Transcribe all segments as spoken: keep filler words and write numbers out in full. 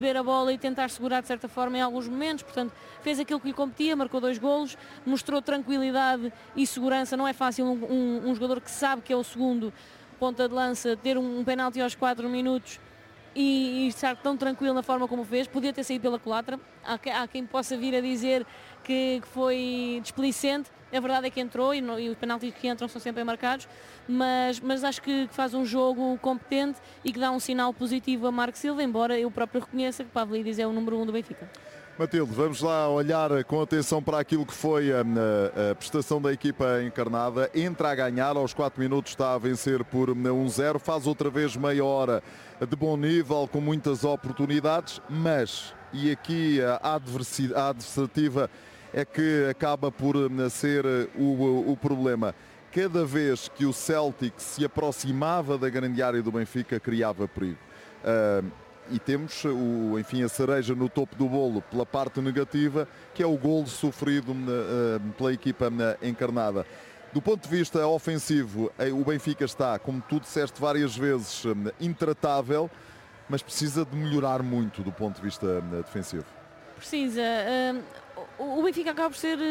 ver a bola e tentar segurar de certa forma em alguns momentos, portanto fez aquilo que lhe competia, marcou dois golos, mostrou tranquilidade e segurança. Não é fácil um, um, um jogador que sabe que é o segundo ponta de lança ter um, um penalti aos quatro minutos e, e estar tão tranquilo na forma como fez. Podia ter saído pela culatra, há, há quem possa vir a dizer que, que foi displicente. A verdade é que entrou e, no, e os penaltis que entram são sempre marcados, mas, mas acho que, que faz um jogo competente e que dá um sinal positivo a Marco Silva, embora eu próprio reconheça que Pavlidis é o número um do Benfica. Matilde, vamos lá olhar com atenção para aquilo que foi a, a, a prestação da equipa encarnada. Entra a ganhar, aos quatro minutos está a vencer por um zero, faz outra vez meia hora de bom nível, com muitas oportunidades, mas, e aqui a adversativa é que acaba por ser o, o problema. Cada vez que o Celtic se aproximava da grande área do Benfica, criava perigo. Uh, e temos o, enfim, a cereja no topo do bolo pela parte negativa, que é o golo sofrido uh, pela equipa uh, encarnada. Do ponto de vista ofensivo, o Benfica está, como tu disseste várias vezes, intratável, mas precisa de melhorar muito do ponto de vista uh, defensivo. Precisa. Uh... O Benfica acaba por ser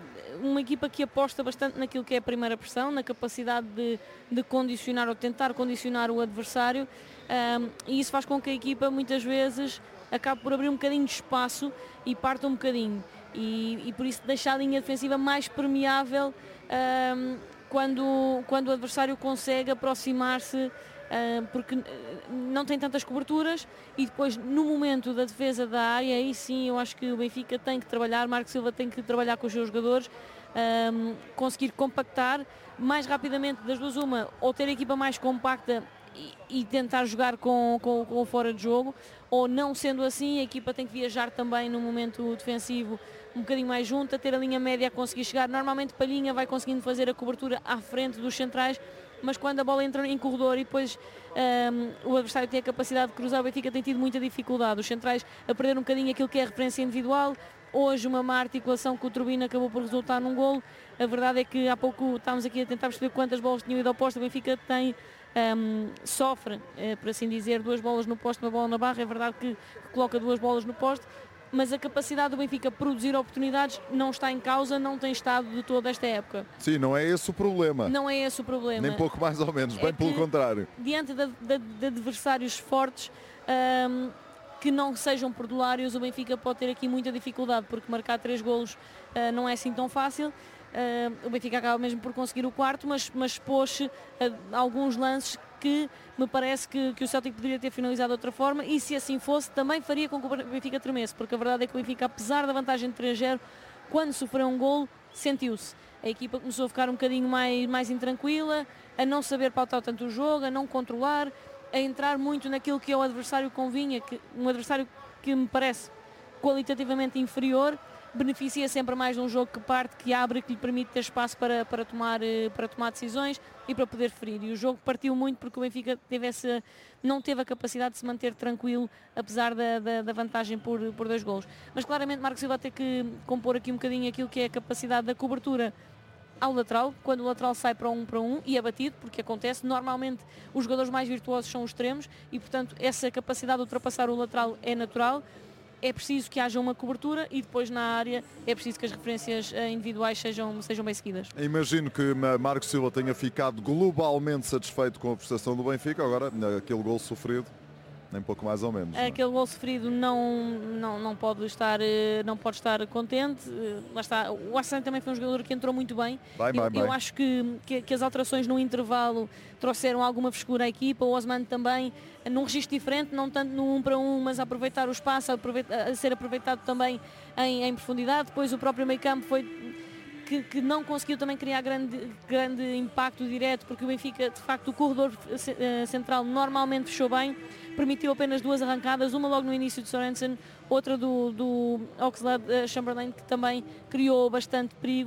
uma equipa que aposta bastante naquilo que é a primeira pressão, na capacidade de, de condicionar ou tentar condicionar o adversário, um, e isso faz com que a equipa muitas vezes acabe por abrir um bocadinho de espaço e parta um bocadinho, e, e por isso deixa a linha defensiva mais permeável um, quando, quando o adversário consegue aproximar-se, Uh, porque uh, não tem tantas coberturas, e depois no momento da defesa da área, aí sim eu acho que o Benfica tem que trabalhar, Marco Silva tem que trabalhar com os seus jogadores, um, conseguir compactar mais rapidamente das duas uma, ou ter a equipa mais compacta e, e tentar jogar com, com, com o fora de jogo, ou não sendo assim a equipa tem que viajar também no momento defensivo um bocadinho mais junta, ter a linha média a conseguir chegar. Normalmente Palhinha vai conseguindo fazer a cobertura à frente dos centrais, mas quando a bola entra em corredor e depois um, o adversário tem a capacidade de cruzar, o Benfica tem tido muita dificuldade, os centrais a perder um bocadinho aquilo que é a referência individual. Hoje uma má articulação com o Turbina acabou por resultar num golo. A verdade é que há pouco estávamos aqui a tentar perceber quantas bolas tinham ido ao poste. O Benfica tem, um, sofre, eh, por assim dizer, duas bolas no poste, uma bola na barra. É verdade que, que coloca duas bolas no poste, mas a capacidade do Benfica produzir oportunidades não está em causa, não tem estado de toda esta época. Sim, não é esse o problema. Não é esse o problema. Nem pouco mais ou menos, é bem pelo contrário. Diante de, de, de adversários fortes, um, que não sejam perdulários, o Benfica pode ter aqui muita dificuldade, porque marcar três golos uh, não é assim tão fácil. Uh, o Benfica acaba mesmo por conseguir o quarto, mas, mas pôs uh, alguns lances que me parece que, que o Celtic poderia ter finalizado de outra forma, e se assim fosse também faria com que o Benfica tremesse, porque a verdade é que o Benfica, apesar da vantagem de três zero, quando sofreu um golo, sentiu-se. A equipa começou a ficar um bocadinho mais, mais intranquila, a não saber pautar tanto o jogo, a não controlar, a entrar muito naquilo que é o adversário convinha, que, um adversário que me parece qualitativamente inferior, beneficia sempre mais de um jogo que parte, que abre, que lhe permite ter espaço para, para, tomar, para tomar decisões e para poder ferir. E o jogo partiu muito porque o Benfica teve essa, não teve a capacidade de se manter tranquilo, apesar da, da, da vantagem por, por dois golos. Mas claramente Marco Silva tem que compor aqui um bocadinho aquilo que é a capacidade da cobertura ao lateral, quando o lateral sai para um para um e é batido, porque acontece, normalmente os jogadores mais virtuosos são os extremos e portanto essa capacidade de ultrapassar o lateral é natural. É preciso que haja uma cobertura e depois na área é preciso que as referências individuais sejam, sejam bem seguidas. Imagino que Marco Silva tenha ficado globalmente satisfeito com a prestação do Benfica, agora aquele gol sofrido, nem pouco mais ou menos. Aquele gol sofrido não, não, não, pode estar, não pode estar contente. Lá está. O Arsene também foi um jogador que entrou muito bem. Bem, eu, bem, eu bem. acho que, que, que as alterações no intervalo trouxeram alguma frescura à equipa. O Osman também, num registro diferente, não tanto no um para um, mas a aproveitar o espaço, a, aproveitar, a ser aproveitado também em, em profundidade. Depois o próprio meio campo foi... Que, que não conseguiu também criar grande, grande impacto direto, porque o Benfica, de facto, o corredor central normalmente fechou bem, permitiu apenas duas arrancadas, uma logo no início de Sorensen, outra do, do Oxlade-Chamberlain, que também criou bastante perigo,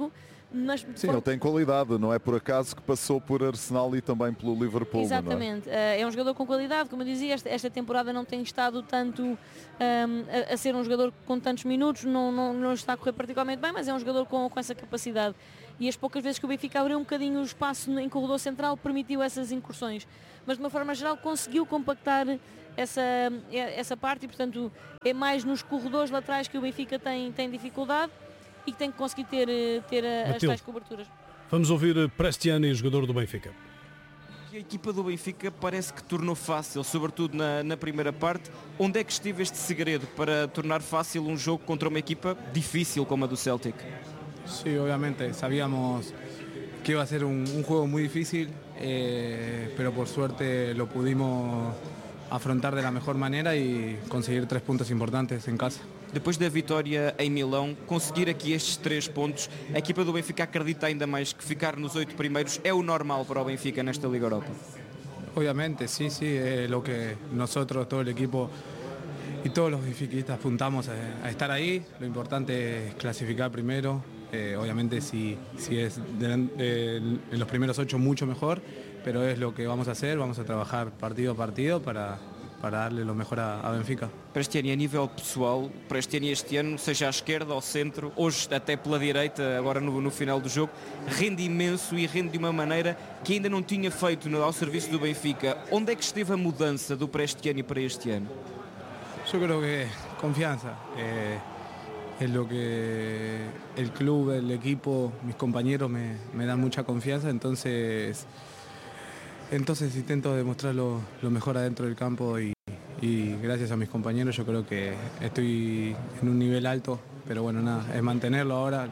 Mas, Sim, por... ele tem qualidade, não é por acaso que passou por Arsenal e também pelo Liverpool. Exatamente, não é? é um jogador com qualidade, como eu dizia, esta, esta temporada não tem estado tanto um, a, a ser um jogador com tantos minutos, não, não, não está a correr particularmente bem, mas é um jogador com, com essa capacidade. E as poucas vezes que o Benfica abriu um bocadinho o espaço em corredor central permitiu essas incursões, mas de uma forma geral conseguiu compactar essa, essa parte e, portanto, é mais nos corredores laterais que o Benfica tem, tem dificuldade e que tem que conseguir ter, ter as tais coberturas. Vamos ouvir Prestiani, jogador do Benfica. A equipa do Benfica parece que tornou fácil, sobretudo na, na primeira parte. Onde é que esteve este segredo para tornar fácil um jogo contra uma equipa difícil como a do Celtic? Sí, obviamente, sabíamos que iba a ser un, un juego muy difícil, eh, pero por suerte lo pudimos afrontar de la mejor manera y conseguir tres puntos importantes en casa. Depois da vitória em Milão, conseguir aqui estes três pontos, a equipa do Benfica acredita ainda mais que ficar nos oito primeiros é o normal para o Benfica nesta Liga Europa? Obviamente, sí, sí, es lo que nosotros, todo el equipo y todos los benfiquistas apuntamos a, a estar ahí. Lo importante es clasificar primero. Eh, obviamente si, si es de, de, en los primeros ocho mucho mejor, pero es lo que vamos a hacer, vamos a trabajar partido a partido para, para darle lo mejor a, a Benfica. Prestiani, a nível pessoal, Prestiani este ano, seja à esquerda, ao centro, hoje até pela direita, agora no, no final do jogo, rende imenso e rende de uma maneira que ainda não tinha feito no, ao serviço do Benfica. Onde é que esteve a mudança do Prestiani para este ano? Yo creo que confianza. Eh, es lo que el club, el equipo, mis compañeros me, me dan mucha confianza, entonces, entonces intento demostrar lo, lo mejor adentro del campo y, y gracias a mis compañeros yo creo que estoy en un nivel alto, pero bueno, nada, es mantenerlo ahora.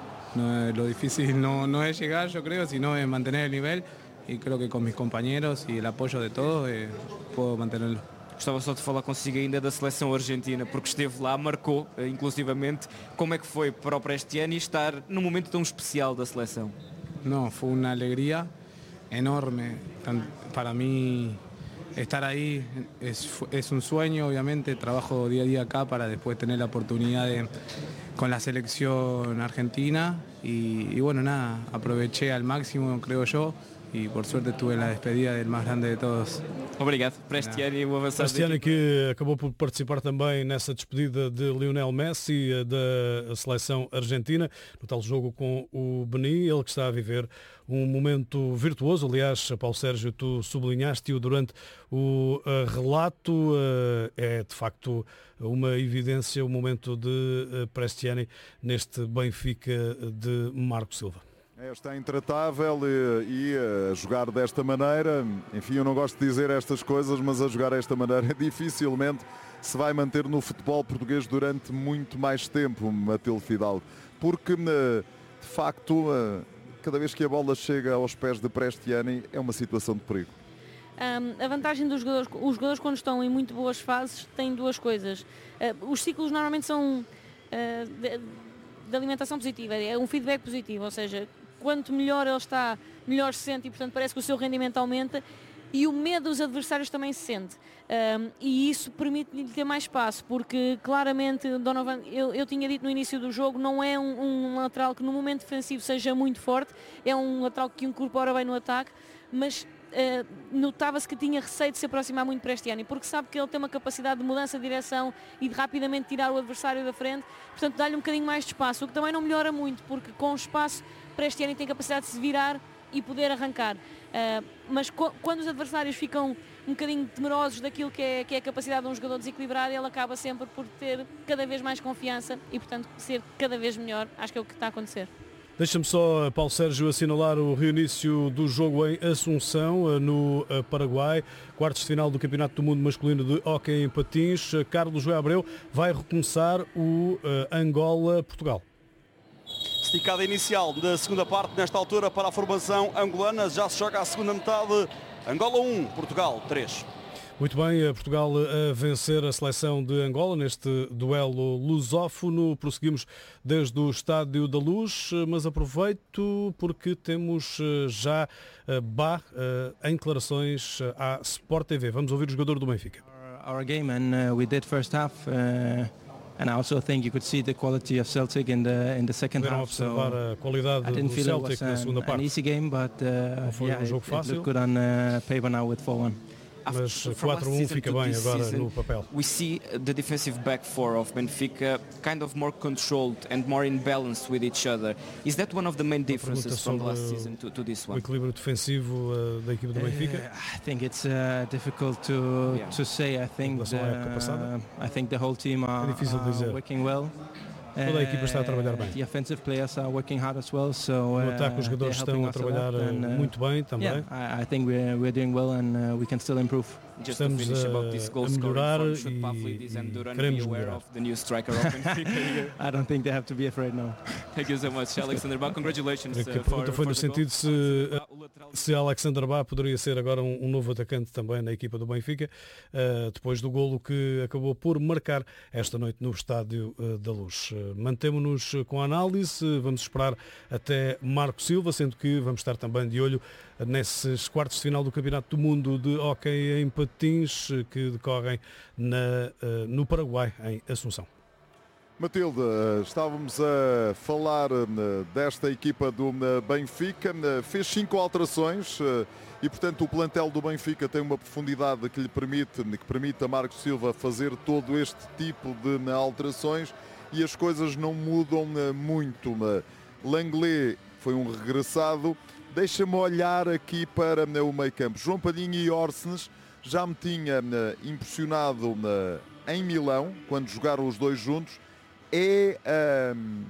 No, lo difícil no, no es llegar, yo creo, sino es mantener el nivel y creo que con mis compañeros y el apoyo de todos eh, puedo mantenerlo. Gostava só de falar consigo ainda da seleção argentina, porque esteve lá, marcou, inclusivamente. Como é que foi para o Prestiani estar num momento tão especial da seleção? No, fue una alegría enorme. Para mí estar ahí es, es un sueño, obviamente. Trabajo día a día acá para después tener la oportunidad de, con la selección argentina. Y, y bueno, nada, aproveché al máximo, creo yo. E por sorte tuve na despedida do mais grande de todos. Obrigado, Prestiani, o avançado. Prestiani que acabou por participar também nessa despedida de Lionel Messi da seleção argentina, no tal jogo com o Benin, ele que está a viver um momento virtuoso. Aliás, Paulo Sérgio, tu sublinhaste-o durante o relato, é de facto uma evidência o momento de Prestiani neste Benfica de Marco Silva. Está intratável e, e a jogar desta maneira, enfim, eu não gosto de dizer estas coisas, mas a jogar desta maneira dificilmente se vai manter no futebol português durante muito mais tempo, Matilde Fidalgo, porque de facto cada vez que a bola chega aos pés de Prestiani é uma situação de perigo. Um, a vantagem dos jogadores, os jogadores quando estão em muito boas fases têm duas coisas. Uh, os ciclos normalmente são uh, de, de alimentação positiva, é um feedback positivo, ou seja, quanto melhor ele está, melhor se sente e, portanto, parece que o seu rendimento aumenta e o medo dos adversários também se sente. Um, e isso permite-lhe ter mais espaço, porque claramente, Donovan, eu, eu tinha dito no início do jogo, não é um, um lateral que no momento defensivo seja muito forte, é um lateral que incorpora bem no ataque, mas uh, notava-se que tinha receio de se aproximar muito para Prestiani, porque sabe que ele tem uma capacidade de mudança de direção e de rapidamente tirar o adversário da frente, portanto dá-lhe um bocadinho mais de espaço, o que também não melhora muito, porque com espaço Prestiani tem capacidade de se virar e poder arrancar. Uh, mas co quando os adversários ficam um bocadinho temerosos daquilo que é, que é a capacidade de um jogador desequilibrado, ele acaba sempre por ter cada vez mais confiança e, portanto, ser cada vez melhor. Acho que é o que está a acontecer. Deixa-me só, Paulo Sérgio, assinalar o reinício do jogo em Assunção, no Paraguai, quartos de final do Campeonato do Mundo Masculino de Hóquei em Patins. Carlos João Abreu vai recomeçar o uh, Angola-Portugal. Esticada inicial da segunda parte, nesta altura para a formação angolana, já se joga a segunda metade, Angola um, Portugal três. Muito bem, Portugal a vencer a seleção de Angola neste duelo lusófono. Prosseguimos desde o Estádio da Luz, mas aproveito porque temos já Bá em declarações à Sport T V. Vamos ouvir o jogador do Benfica. Our game and uh, we did first half uh, And I also think you could see the quality of Celtic in the in the second Puderam half. So observar a qualidade I didn't do feel it Celtic was na an, segunda an parte. easy game, but uh, Não foi yeah, um it, jogo it fácil. looked good on uh, paper now with four one. Mas quatro a um fica bem agora no papel. We see the defensive back four of Benfica kind of more controlled and more in balance with each other. Is that one of the main differences from last season to, to this O one? equilíbrio defensivo uh, da equipe do Benfica. Uh, I think it's uh, difficult to Yeah. to say. I think relação à época passada. the, I think the whole team are, É difícil are dizer. working well. Toda a equipa está a trabalhar bem. The offensive players are working hard as well. So No ataque os uh, jogadores they're helping estão a us trabalhar lot and, uh, muito bem também. Yeah, I, I think we're we're doing well and uh, we can still improve. Just to Estamos finish a- about this goal a scoring melhorar form, should e- Pavlidis and e Duran be queremos aware melhorar. of the new striker of Benfica here? I don't think they have to be afraid now. Thank you so much, Alexander Bach. Congratulations A uh, pergunta for, foi for no the sentido goal. se, se Alexander Bá poderia ser agora um, um novo atacante também na equipa do Benfica, uh, depois do golo que acabou por marcar esta noite no Estádio uh, da Luz. Uh, Mantemo-nos com a análise, uh, vamos esperar até Marco Silva, sendo que vamos estar também de olho nesses quartos de final do Campeonato do Mundo de Hóquei em Patins, uh, que decorrem na, uh, no Paraguai, em Assunção. Matilde, estávamos a falar desta equipa do Benfica, fez cinco alterações e, portanto, o plantel do Benfica tem uma profundidade que lhe permite, que permite a Marco Silva fazer todo este tipo de alterações e as coisas não mudam muito. Langley foi um regressado. Deixa-me olhar aqui para o meio-campo. João Palhinha e Orsnes já me tinha impressionado em Milão, quando jogaram os dois juntos. É um,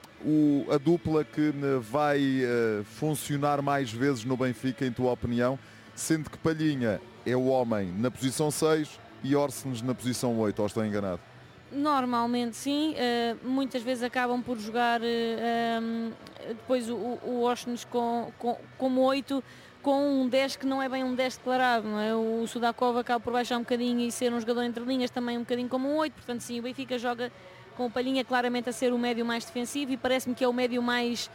o, a dupla que vai uh, funcionar mais vezes no Benfica, em tua opinião, sendo que Palhinha é o homem na posição seis e Orsnes na posição oito, ou estou enganado? Normalmente sim, uh, muitas vezes acabam por jogar uh, um, depois o, o Orsnes com, com, como oito, com um dez que não é bem um dez declarado, não é? O Sudakov acaba por baixar um bocadinho e ser um jogador entre linhas também um bocadinho como um oito, portanto sim, o Benfica joga com o Palhinha claramente a ser o médio mais defensivo e parece-me que é o médio mais,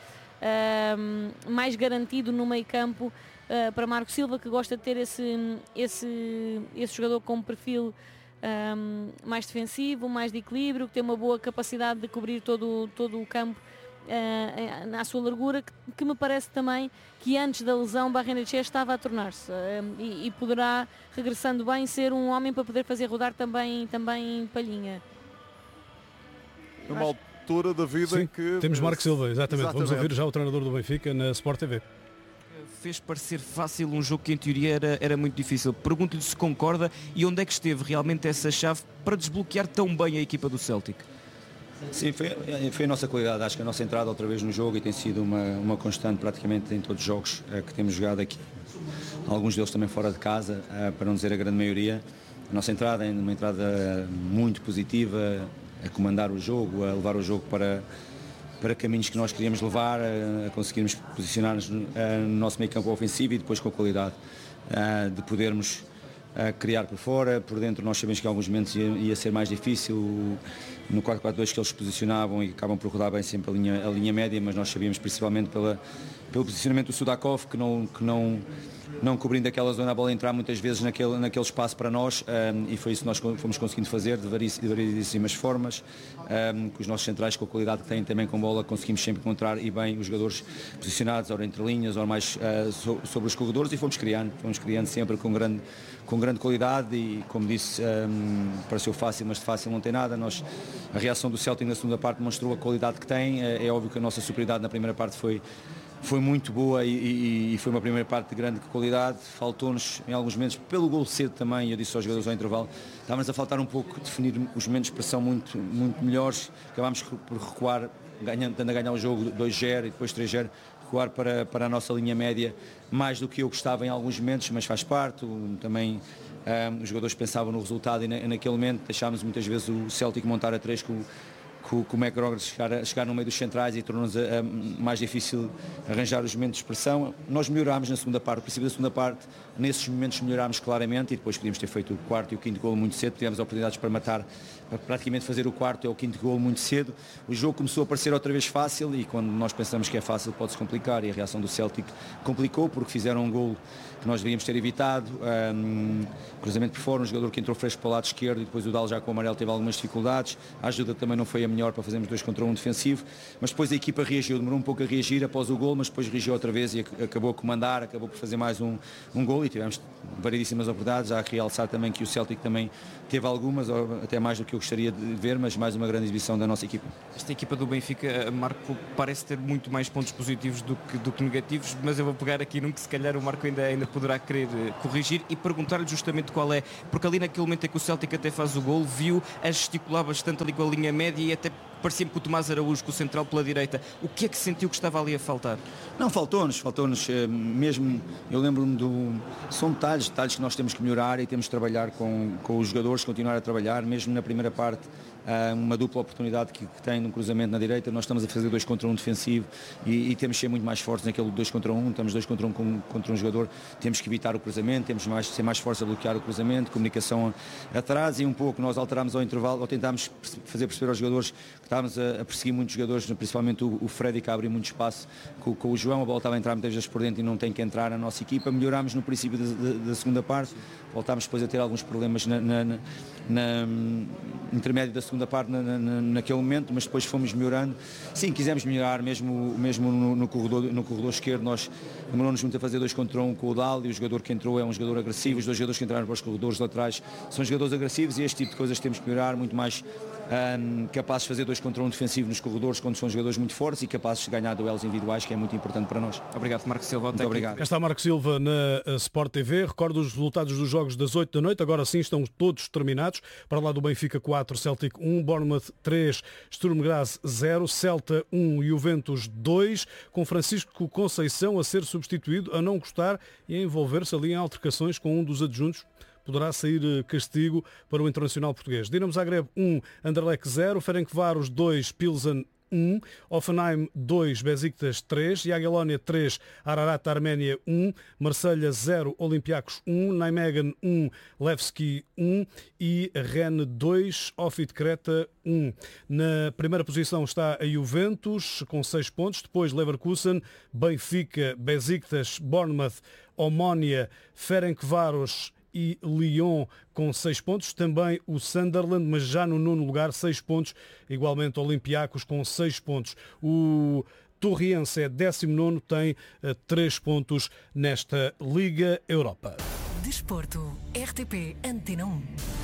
uh, mais garantido no meio campo uh, para Marco Silva, que gosta de ter esse, esse, esse jogador com um perfil um, mais defensivo, mais de equilíbrio, que tem uma boa capacidade de cobrir todo, todo o campo uh, na sua largura, que, que me parece também que antes da lesão Barrenetxea estava a tornar-se uh, e, e poderá, regressando bem, ser um homem para poder fazer rodar também, também Palhinha. Numa altura da vida Sim, em que... temos Marco Silva, exatamente. Exatamente. Vamos ouvir já o treinador do Benfica na Sport T V. Fez parecer fácil um jogo que em teoria era, era muito difícil. Pergunto-lhe se concorda e onde é que esteve realmente essa chave para desbloquear tão bem a equipa do Celtic? Sim, foi, foi a nossa qualidade. Acho que a nossa entrada outra vez no jogo e tem sido uma, uma constante praticamente em todos os jogos eh, que temos jogado aqui. Alguns deles também fora de casa, eh, para não dizer a grande maioria. A nossa entrada é uma entrada muito positiva, a comandar o jogo, a levar o jogo para, para caminhos que nós queríamos levar, a conseguirmos posicionar-nos no, no nosso meio campo ofensivo e depois com a qualidade de podermos criar por fora. Por dentro nós sabemos que em alguns momentos ia, ia ser mais difícil, no quatro quatro dois que eles se posicionavam e acabam por rodar bem sempre a linha, a linha média, mas nós sabíamos principalmente pela, pelo posicionamento do Sudakov que não, que não não cobrindo aquela zona, a bola entrar muitas vezes naquele, naquele espaço para nós, um, e foi isso que nós fomos conseguindo fazer de variedíssimas formas, um, com os nossos centrais, com a qualidade que têm também com bola, conseguimos sempre encontrar e bem os jogadores posicionados, ora entre linhas, ora mais uh, so, sobre os corredores, e fomos criando, fomos criando sempre com grande, com grande qualidade e, como disse, um, pareceu fácil, mas de fácil não tem nada. Nós, a reação do Celtic na segunda parte mostrou a qualidade que tem, é, é óbvio que a nossa superioridade na primeira parte foi Foi muito boa e, e, e foi uma primeira parte de grande qualidade. Faltou-nos em alguns momentos, pelo gol cedo também, eu disse aos jogadores ao intervalo, estávamos a faltar um pouco definir os momentos de pressão muito, muito melhores. Acabámos por recuar, ganhando, tendo a ganhar o jogo dois zero e depois três zero, recuar para, para a nossa linha média, mais do que eu gostava em alguns momentos, mas faz parte. Também um, os jogadores pensavam no resultado e na, naquele momento deixámos muitas vezes o Celtic montar a três com com, com o McGregor chegar, a, chegar no meio dos centrais e tornou-nos a, a mais difícil arranjar os momentos de expressão. Nós melhorámos na segunda parte, no princípio da segunda parte, nesses momentos melhorámos claramente e depois podíamos ter feito o quarto e o quinto golo muito cedo, tivemos oportunidades para matar, para praticamente fazer o quarto e o quinto golo muito cedo. O jogo começou a parecer outra vez fácil e quando nós pensamos que é fácil pode-se complicar e a reação do Celtic complicou porque fizeram um golo que nós deveríamos ter evitado, um, cruzamento por fora, um jogador que entrou fresco para o lado esquerdo e depois o Dal já com o amarelo teve algumas dificuldades, a ajuda também não foi a melhor para fazermos dois contra um defensivo, mas depois a equipa reagiu, demorou um pouco a reagir após o gol, mas depois reagiu outra vez e acabou a comandar, acabou por fazer mais um, um gol e tivemos variedíssimas oportunidades, há a realçar também que o Celtic também teve algumas, até mais do que eu gostaria de ver, mas mais uma grande exibição da nossa equipa. Esta equipa do Benfica, Marco, parece ter muito mais pontos positivos do que, do que negativos, mas eu vou pegar aqui num que se calhar o Marco ainda, ainda poderá querer corrigir e perguntar-lhe justamente qual é, porque ali naquele momento em que o Celtic até faz o gol, viu a gesticular bastante ali com a linha média e até parecia-me que o Tomás Araújo com o central pela direita, o que é que sentiu que estava ali a faltar? Não, faltou-nos, faltou-nos mesmo, eu lembro-me do, são detalhes, detalhes que nós temos que melhorar e temos que trabalhar com, com os jogadores, continuar a trabalhar, mesmo na primeira parte, uma dupla oportunidade que, que tem no cruzamento na direita, nós estamos a fazer dois contra um defensivo e, e temos que ser muito mais fortes naquele dois contra um, estamos dois contra um com, contra um jogador, temos que evitar o cruzamento, temos que ser mais fortes a bloquear o cruzamento, comunicação atrás e um pouco nós alterámos ao intervalo, ou tentámos fazer perceber aos jogadores que estávamos a, a perseguir muitos jogadores, principalmente o, o Freddy que abre muito espaço com, com o João, a bola estava a entrar muitas vezes por dentro e não tem que entrar na nossa equipa, melhorámos no princípio da, da, da segunda parte, voltámos depois a ter alguns problemas na, na, na, na intermédio da segunda parte na, na, naquele momento, mas depois fomos melhorando. Sim, quisemos melhorar mesmo, mesmo no, no, corredor, no corredor esquerdo, nós demoramos muito a fazer dois contra um com o Dal e o jogador que entrou é um jogador agressivo, os dois jogadores que entraram para os corredores laterais são jogadores agressivos e este tipo de coisas temos que melhorar, muito mais um, capazes de fazer dois contra um defensivo nos corredores quando são jogadores muito fortes e capazes de ganhar duelos individuais, que é muito importante para nós. Obrigado, Marco Silva. Muito obrigado. Cá está Marco Silva na Sport T V. Recordo os resultados dos jogos das oito da noite. Agora sim estão todos terminados. Para lá do Benfica quatro, Celtic um, Bournemouth três, Sturm Graz zero, Celta um, Juventus dois, com Francisco Conceição a ser substituído, a não gostar e a envolver-se ali em altercações com um dos adjuntos. Poderá sair castigo para o Internacional Português. Dinamo Zagreb um, Anderlecht zero, Ferencváros dois, Pilsen um, Hoffenheim dois, Besiktas três, Jagiellonia três, Ararat Arménia um, Marselha zero, Olympiacos um, Nijmegen um, Levski um e Rennes dois, Ofid Creta um. Na primeira posição está a Juventus com seis pontos, depois Leverkusen, Benfica, Besiktas, Bournemouth, Omonia, Ferencváros e Lyon com seis pontos, também o Sunderland, mas já no nono lugar, seis pontos, igualmente Olympiacos com seis pontos. O Torriense é décimo nono, tem três pontos nesta Liga Europa. Desporto, R T P Antena um.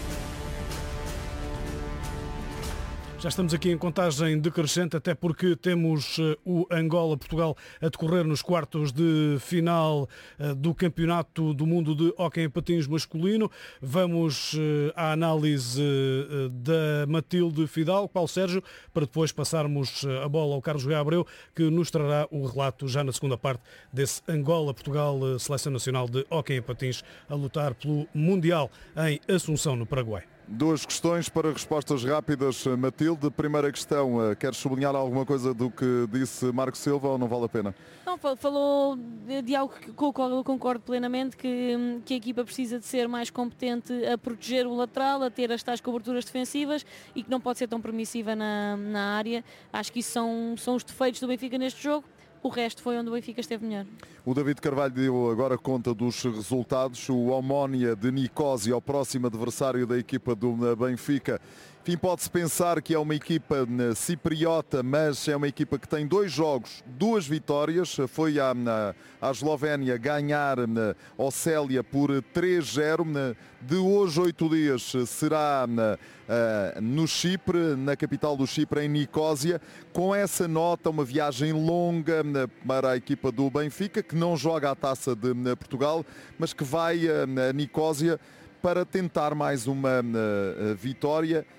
Já estamos aqui em contagem decrescente, até porque temos o Angola-Portugal a decorrer nos quartos de final do Campeonato do Mundo de Hóquei em Patins masculino. Vamos à análise da Matilde Fidalgo, Paulo Sérgio, para depois passarmos a bola ao Carlos Gabriel, que nos trará o relato já na segunda parte desse Angola-Portugal, Seleção Nacional de Hóquei em Patins, a lutar pelo Mundial em Assunção, no Paraguai. Duas questões para respostas rápidas, Matilde. Primeira questão, queres sublinhar alguma coisa do que disse Marco Silva ou não vale a pena? Não, falou de algo com o qual eu concordo plenamente, que, que a equipa precisa de ser mais competente a proteger o lateral, a ter as tais coberturas defensivas e que não pode ser tão permissiva na, na área. Acho que isso são, são os defeitos do Benfica neste jogo. O resto foi onde o Benfica esteve melhor. O David Carvalho deu agora conta dos resultados. O Omonia de Nicosia, o próximo adversário da equipa do Benfica. Enfim, pode-se pensar que é uma equipa cipriota, mas é uma equipa que tem dois jogos, duas vitórias. Foi à, à Eslovénia ganhar ao Célia por três zero. De hoje, oito dias, será no Chipre, na capital do Chipre, em Nicosia. Com essa nota, uma viagem longa para a equipa do Benfica, que não joga a Taça de Portugal, mas que vai a Nicosia para tentar mais uma uh, vitória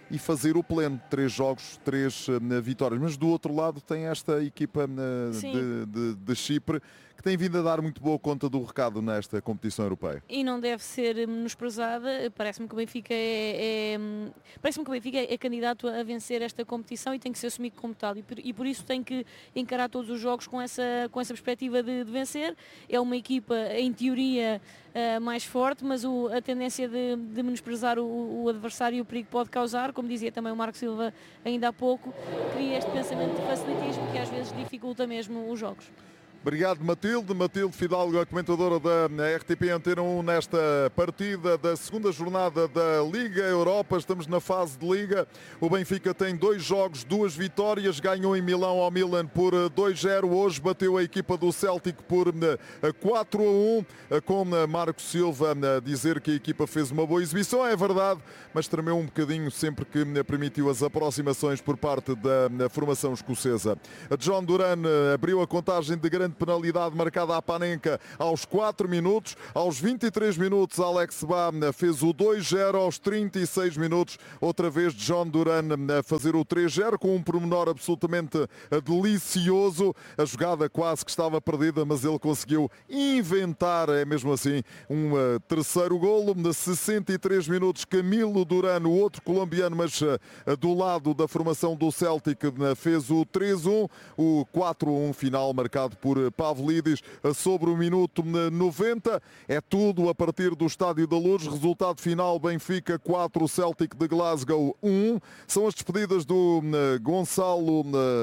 e fazer o pleno. Três jogos, três uh, vitórias. Mas do outro lado tem esta equipa uh, de, de, de Chipre, que tem vindo a dar muito boa conta do recado nesta competição europeia. E não deve ser menosprezada. Parece-me que o Benfica é, é parece-me que o Benfica é candidato a vencer esta competição e tem que ser assumido como tal. E por, e por isso tem que encarar todos os jogos com essa, com essa perspectiva de, de vencer. É uma equipa, em teoria, uh, mais forte, mas o, a tendência de, de menosprezar o, o adversário e o perigo pode causar, como dizia também o Marco Silva ainda há pouco, cria este pensamento de facilitismo que às vezes dificulta mesmo os jogos. Obrigado, Matilde. Matilde Fidalgo, a comentadora da R T P Antena um nesta partida da segunda jornada da Liga Europa. Estamos na fase de Liga. O Benfica tem dois jogos, duas vitórias. Ganhou em Milão ao Milan por dois zero. Hoje bateu a equipa do Celtic por quatro a um. Com Marco Silva a dizer que a equipa fez uma boa exibição. É verdade, mas tremeu um bocadinho sempre que permitiu as aproximações por parte da formação escocesa. John Duran abriu a contagem de grande penalidade marcada à Panenka aos quatro minutos. Aos vinte e três minutos, Alex Ba fez o dois zero. Aos trinta e seis minutos, outra vez John Duran a fazer o três zero com um pormenor absolutamente delicioso. A jogada quase que estava perdida, mas ele conseguiu inventar, é mesmo assim, um terceiro golo. De sessenta e três minutos, Camilo Duran, o outro colombiano, mas do lado da formação do Celtic, fez o três um. O quatro a um final marcado por Pavlidis sobre o minuto noventa. É tudo a partir do Estádio da Luz. Resultado final: Benfica quatro, Celtic de Glasgow um. São as despedidas do Gonçalo,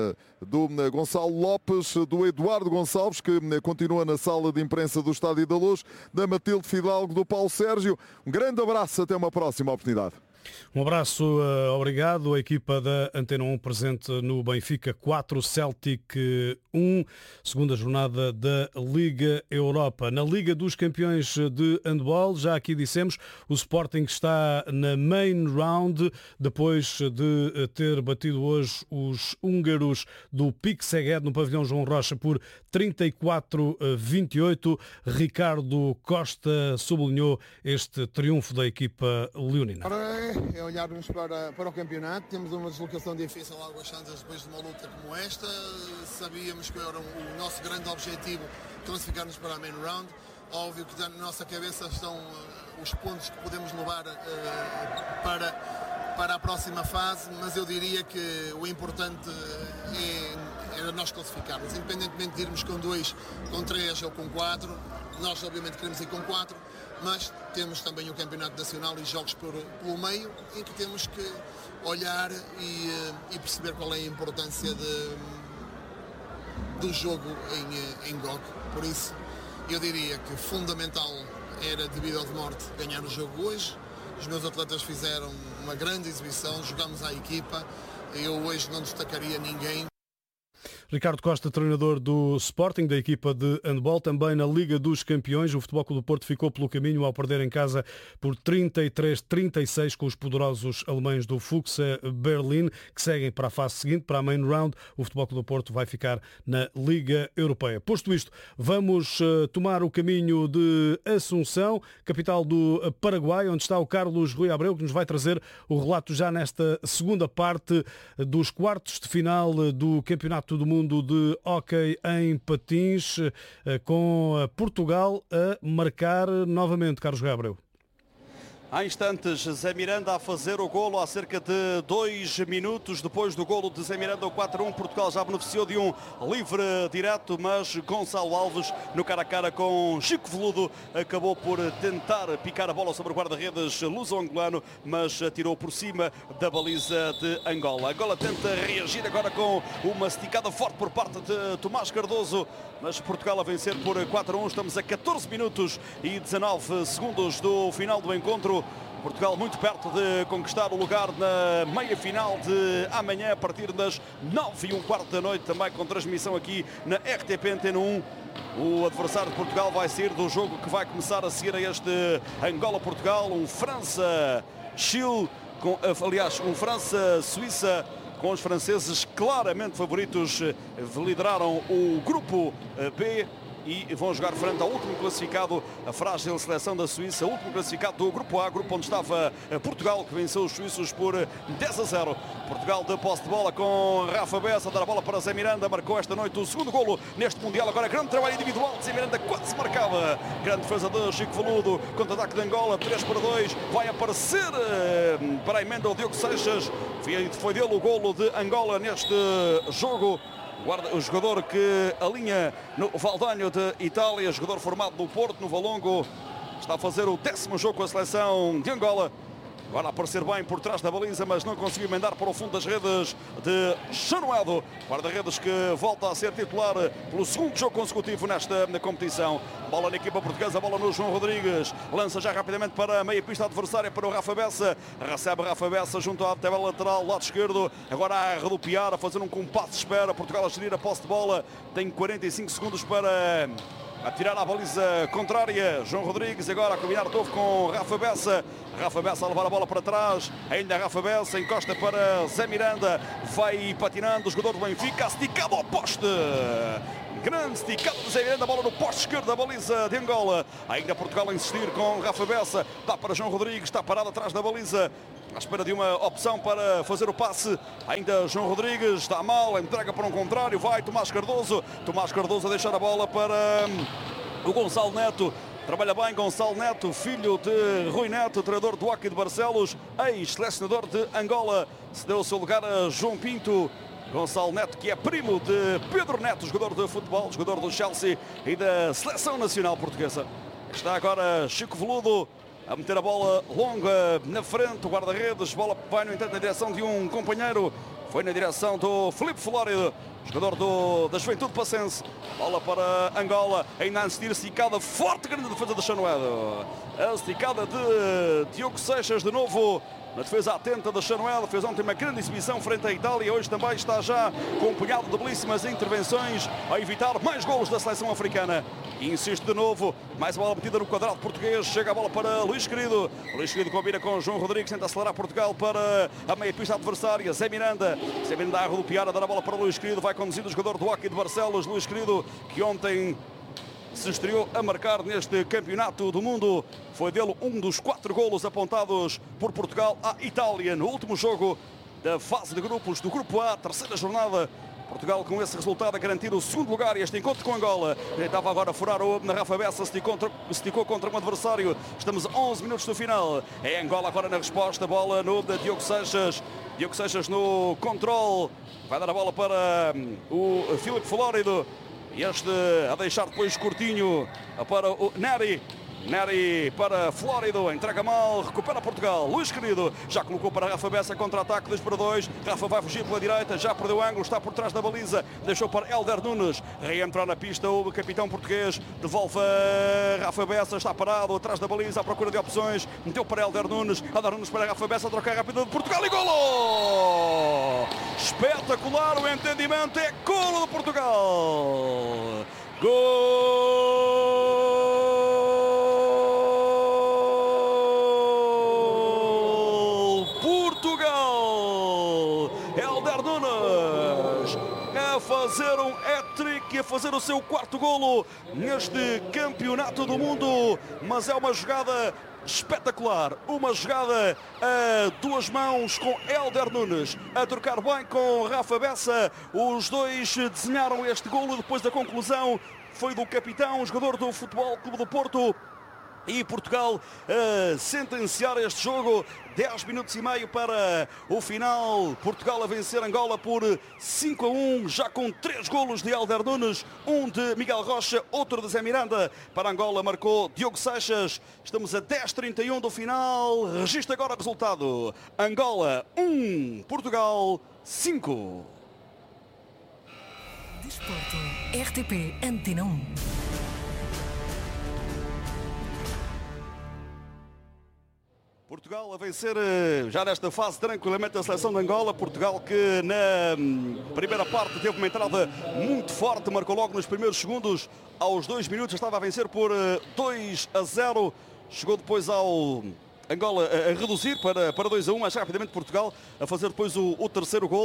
do Gonçalo Lopes, do Eduardo Gonçalves, que continua na sala de imprensa do Estádio da Luz, da Matilde Fidalgo, do Paulo Sérgio. Um grande abraço, até uma próxima oportunidade. Um abraço, uh, obrigado. A equipa da Antena um presente no Benfica quatro, Celtic um, segunda jornada da Liga Europa. Na Liga dos Campeões de Handball, já aqui dissemos, o Sporting está na main round, depois de ter batido hoje os húngaros do Pique Szeged no pavilhão João Rocha por trinta e quatro a vinte e oito. Ricardo Costa sublinhou este triunfo da equipa leonina. É olharmos para, para o campeonato. Temos uma deslocação difícil a Águas Santas depois de uma luta como esta. Sabíamos que era o nosso grande objetivo classificar-nos para a main round. Óbvio que na nossa cabeça estão uh, os pontos que podemos levar uh, para, para a próxima fase, mas eu diria que o importante é, é nós classificarmos. Independentemente de irmos com dois, com três ou com quatro, nós obviamente queremos ir com quatro, mas temos também o Campeonato Nacional e jogos por, pelo meio, em que temos que olhar e, e perceber qual é a importância de, do jogo em, em G O G. Por isso, eu diria que fundamental era, devido ao de morte, ganhar o jogo hoje. Os meus atletas fizeram uma grande exibição, jogamos à equipa. Eu hoje não destacaria ninguém. Ricardo Costa, treinador do Sporting, da equipa de handball, também na Liga dos Campeões. O Futebol Clube do Porto ficou pelo caminho ao perder em casa por trinta e três a trinta e seis com os poderosos alemães do Fuchs Berlim, que seguem para a fase seguinte, para a main round. O Futebol Clube do Porto vai ficar na Liga Europeia. Posto isto, vamos uh, tomar o caminho de Assunção, capital do Paraguai, onde está o Carlos Rui Abreu, que nos vai trazer o relato já nesta segunda parte dos quartos de final do Campeonato do Mundo de hóquei em patins, com Portugal a marcar novamente. Carlos Rui Abreu. Há instantes, Zé Miranda a fazer o golo há cerca de dois minutos depois do golo de Zé Miranda, o quatro a um. Portugal já beneficiou de um livre direto, mas Gonçalo Alves, no cara a cara com Chico Veludo, acabou por tentar picar a bola sobre o guarda-redes luso-angolano, mas atirou por cima da baliza de Angola. Angola tenta reagir agora com uma esticada forte por parte de Tomás Cardoso, mas Portugal a vencer por quatro a um. Estamos a catorze minutos e dezanove segundos do final do encontro. Portugal muito perto de conquistar o lugar na meia-final de amanhã, a partir das nove e um quarto da noite, também com transmissão aqui na R T P Antena um. O adversário de Portugal vai sair do jogo que vai começar a seguir a este Angola-Portugal, um França-Chile, com, aliás, um França-Suíça, com os franceses claramente favoritos, lideraram o grupo B. e vão jogar frente ao último classificado, a frágil seleção da Suíça, o último classificado do Grupo A, grupo onde estava Portugal, que venceu os suíços por dez a zero. Portugal de posse de bola com Rafa Bessa, a dar a bola para Zé Miranda, marcou esta noite o segundo golo neste Mundial. Agora grande trabalho individual de Zé Miranda, quase marcava. Grande defesa de Chico Veludo, contra-ataque de Angola, três para dois, vai aparecer para a emenda o Diogo Seixas, foi dele o golo de Angola neste jogo. Guarda, o jogador que alinha no Valdanho de Itália, jogador formado no Porto, no Valongo, está a fazer o décimo jogo com a seleção de Angola. Agora a aparecer bem por trás da baliza, mas não conseguiu emendar para o fundo das redes de Chanoedo. Guarda-redes que volta a ser titular pelo segundo jogo consecutivo nesta na competição. Bola na equipa portuguesa, bola no João Rodrigues. Lança já rapidamente para a meia pista adversária para o Rafa Bessa. Recebe Rafa Bessa junto à tabela lateral, lado esquerdo. Agora a rodopiar, a fazer um compasso de espera. Portugal a gerir a posse de bola. Tem quarenta e cinco segundos para a tirar a baliza contrária. João Rodrigues agora a combinar de novo com Rafa Bessa. Rafa Bessa a levar a bola para trás. Ainda Rafa Bessa encosta para Zé Miranda. Vai patinando o jogador do Benfica, esticado ao poste. Grande esticado de Zé Miranda, a bola no poste esquerdo da baliza de Angola. Ainda Portugal a insistir com Rafa Bessa. Dá para João Rodrigues, está parado atrás da baliza, à espera de uma opção para fazer o passe. Ainda João Rodrigues está mal, entrega para um contrário, vai Tomás Cardoso. Tomás Cardoso a deixar a bola para o Gonçalo Neto. Trabalha bem Gonçalo Neto, filho de Rui Neto, treinador do Hockey de Barcelos, ex-selecionador de Angola. Cedeu o seu lugar a João Pinto. Gonçalo Neto, que é primo de Pedro Neto, jogador de futebol, jogador do Chelsea e da Seleção Nacional Portuguesa. Está agora Chico Veludo a meter a bola longa na frente, o guarda-redes, bola vai no entanto na direção de um companheiro, foi na direção do Filipe Flórido, jogador do, da Juventude Passense. Bola para Angola, ainda a insistir, esticada forte, grande defesa de Chanoedo. A esticada de Diogo Seixas de novo. Na defesa atenta da Chanoedo, fez ontem uma grande exibição frente à Itália. Hoje também está já com um punhado de belíssimas intervenções a evitar mais golos da seleção africana. E insiste de novo, mais bola metida no quadrado português. Chega a bola para Luís Querido. Luís Querido combina com João Rodrigues, tenta acelerar Portugal para a meia pista adversária. Zé Miranda, Zé Miranda a rodopiar, a dar a bola para Luís Querido. Vai conduzindo o jogador do Hockey de Barcelos, Luís Querido, que ontem se estreou a marcar neste campeonato do mundo. Foi dele um dos quatro golos apontados por Portugal à Itália no último jogo da fase de grupos do Grupo A, terceira jornada. Portugal com esse resultado a garantir o segundo lugar e este encontro com Angola. Estava agora a furar o na Rafa Bessa, se esticou contra um adversário. Estamos a onze minutos do final. É Angola agora na resposta, bola no da Diogo Seixas. Diogo Seixas no controle. Vai dar a bola para o Filipe Flórido. E este a deixar depois curtinho para o Neri. Neri para Flórido, entrega mal, recupera Portugal. Luís Querido já colocou para Rafa Bessa, contra-ataque, dois para dois. Rafa vai fugir pela direita, já perdeu ângulo, está por trás da baliza. Deixou para Hélder Nunes, reentrar na pista o capitão português. Devolve a Rafa Bessa, está parado atrás da baliza à procura de opções. Meteu para Hélder Nunes, Hélder Nunes para Rafa Bessa, troca rápida de Portugal e golo! Espetacular o entendimento, é golo de Portugal! Gol! Hélder Nunes a fazer um hat-trick, a fazer o seu quarto golo neste campeonato do mundo, mas é uma jogada espetacular, uma jogada a duas mãos com Hélder Nunes a trocar bem com Rafa Bessa. Os dois desenharam este golo. Depois da conclusão foi do capitão, jogador do Futebol Clube do Porto. E Portugal a sentenciar este jogo. dez minutos e meio para o final. Portugal a vencer Angola por cinco a um, já com três golos de Hélder Nunes, um de Miguel Rocha, outro de Zé Miranda. Para Angola marcou Diogo Seixas. Estamos a dez e trinta e um do final. Registra agora o resultado. Angola um, Portugal cinco. Desporto. R T P Antena um. Portugal a vencer já nesta fase tranquilamente a seleção de Angola. Portugal que na primeira parte teve uma entrada muito forte, marcou logo nos primeiros segundos. Aos dois minutos estava a vencer por dois a zero. Chegou depois ao Angola a reduzir para, para dois a um, mas rapidamente Portugal a fazer depois o, o terceiro golo.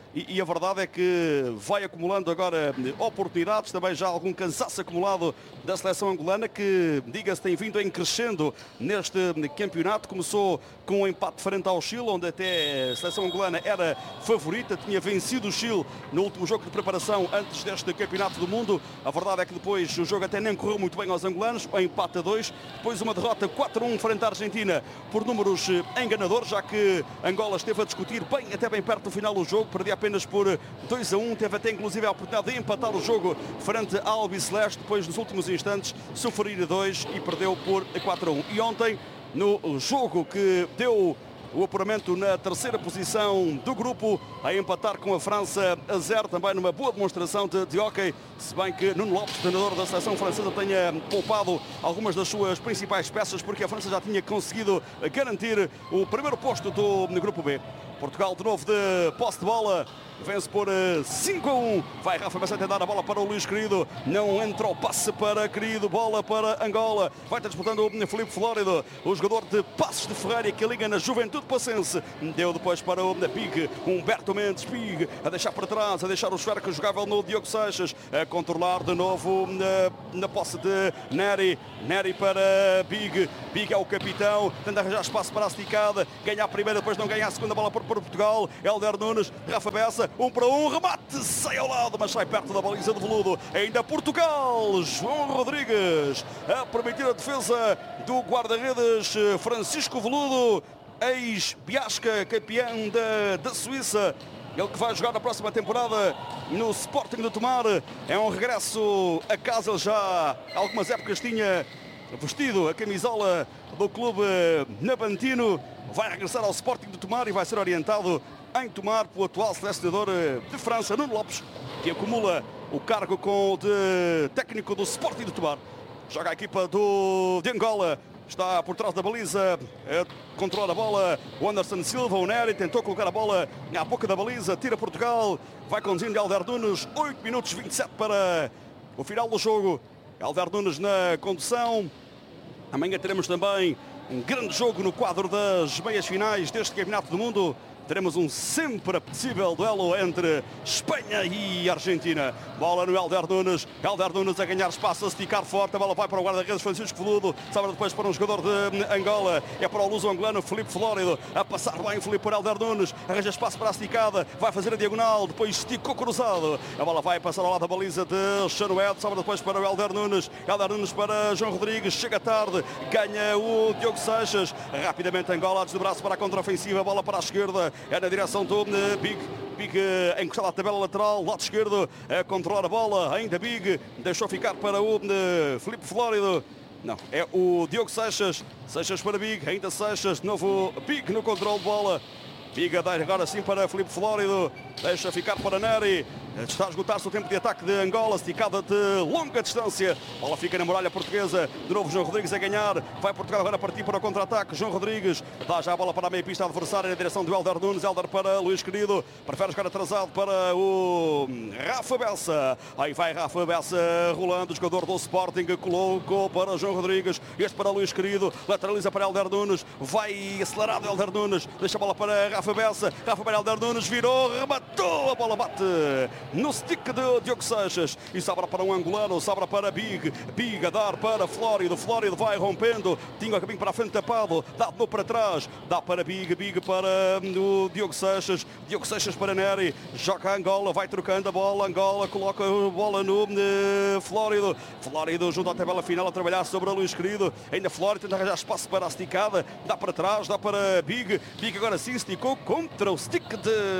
e, e a verdade é que vai acumulando agora oportunidades, também já algum cansaço acumulado da seleção angolana, que, diga-se, tem vindo em crescendo neste campeonato. Começou com um empate frente ao Chile, onde até a seleção angolana era favorita, tinha vencido o Chile no último jogo de preparação antes deste campeonato do mundo. A verdade é que depois o jogo até nem correu muito bem aos angolanos, um empate a dois, depois uma derrota quatro a um frente à Argentina por números enganadores, já que Angola esteve a discutir bem, até bem perto do final do jogo, perdia apenas por dois a um, teve até inclusive a oportunidade de empatar o jogo frente ao Albiceleste, depois nos últimos instantes sofrer a dois e perdeu por quatro a um. E ontem, no jogo que deu o apuramento na terceira posição do grupo, a empatar com a França a zero, também numa boa demonstração de, de hóquei, se bem que Nuno Lopes, treinador da seleção francesa, tenha poupado algumas das suas principais peças, porque a França já tinha conseguido garantir o primeiro posto do grupo B. Portugal de novo de posse de bola, vence por cinco a um. Vai Rafa Bessa tentar a bola para o Luís Querido. Não entra o passe para Querido. Bola para Angola. Vai estar disputando o Filipe Flórido, o jogador de Passos de Ferreira, que liga na Juventude Passense. Deu depois para o Pig. Humberto Mendes. Pig a deixar para trás, a deixar o esférico jogável no Diogo Seixas. A controlar de novo na, na posse de Neri. Neri para Pig. Pig é o capitão. Tenta arranjar espaço para a esticada. Ganha a primeira, depois não ganha a segunda bola por, por Portugal. Hélder Nunes. Rafa Bessa. Um para um, remate, sai ao lado, mas sai perto da baliza de Veludo. Ainda Portugal, João Rodrigues a permitir a defesa do guarda-redes Francisco Veludo, ex-Biasca, campeão da, da Suíça. Ele que vai jogar na próxima temporada no Sporting de Tomar. É um regresso a casa. Ele já há algumas épocas tinha vestido a camisola do clube nabantino. Vai regressar ao Sporting de Tomar e vai ser orientado em Tomar pelo atual selecionador de França, Nuno Lopes, que acumula o cargo com o de técnico do Sporting de Tomar. Joga a equipa do, de Angola, está por trás da baliza, é, controla a bola o Anderson Silva. O Neri tentou colocar a bola à boca da baliza, tira Portugal, vai conduzindo Hélder Nunes. Oito minutos e vinte e sete para o final do jogo. Hélder Nunes na condução. Amanhã teremos também um grande jogo no quadro das meias finais deste Campeonato do Mundo. Teremos um sempre apetecível duelo entre Espanha e Argentina. Bola no Hélder Nunes. Hélder Nunes a ganhar espaço, a esticar forte. A bola vai para o guarda-redes Francisco Veludo. Sobra depois para um jogador de Angola. É para o luso-angolano Filipe Flórido. A passar bem Filipe por Hélder Nunes. Arranja espaço para a esticada. Vai fazer a diagonal. Depois esticou cruzado. A bola vai passar ao lado da baliza de Chanoed. Sobra depois para o Hélder Nunes. Hélder Nunes para João Rodrigues. Chega tarde. Ganha o Diogo Seixas. Rapidamente Angola a desdobrar-se para a contraofensiva. Bola para a esquerda. É na direção do Big. Big encostado à tabela lateral, lado esquerdo, a controlar a bola. Ainda Big deixou ficar para o Filipe Flórido. Não, é o Diogo Seixas. Seixas para Big, ainda Seixas. De novo Big no controle de bola. Big a dar agora sim para Filipe Flórido. Deixa ficar para Neri. Está a esgotar-se o tempo de ataque de Angola, esticada de longa distância. Bola fica na muralha portuguesa. De novo João Rodrigues a ganhar. Vai Portugal agora partir para o contra-ataque. João Rodrigues dá já a bola para a meia pista adversária na direção do Hélder Nunes. Hélder para Luís Querido. Prefere jogar atrasado para o Rafa Bessa. Aí vai Rafa Bessa rolando. O jogador do Sporting colocou para João Rodrigues. Este para Luís Querido. Lateraliza para Hélder Nunes. Vai acelerado Hélder Nunes. Deixa a bola para Rafa Bessa. Rafa para Hélder Nunes. Virou. Rematou. A bola bate no stick de Diogo Seixas e sobra para um angolano, sobra para Big. Big a dar para Flórido. Flórido vai rompendo. Tinha o caminho para a frente tapado. Dá de novo para trás. Dá para Big. Big para o Diogo Seixas. Diogo Seixas para Neri. Joga a Angola. Vai trocando a bola. Angola coloca a bola no uh, Flórido. Flórido junto à tabela final a trabalhar sobre a Luís Querido. Ainda Flórido tenta arranjar espaço para a esticada. Dá para trás. Dá para Big. Big agora sim esticou contra o stick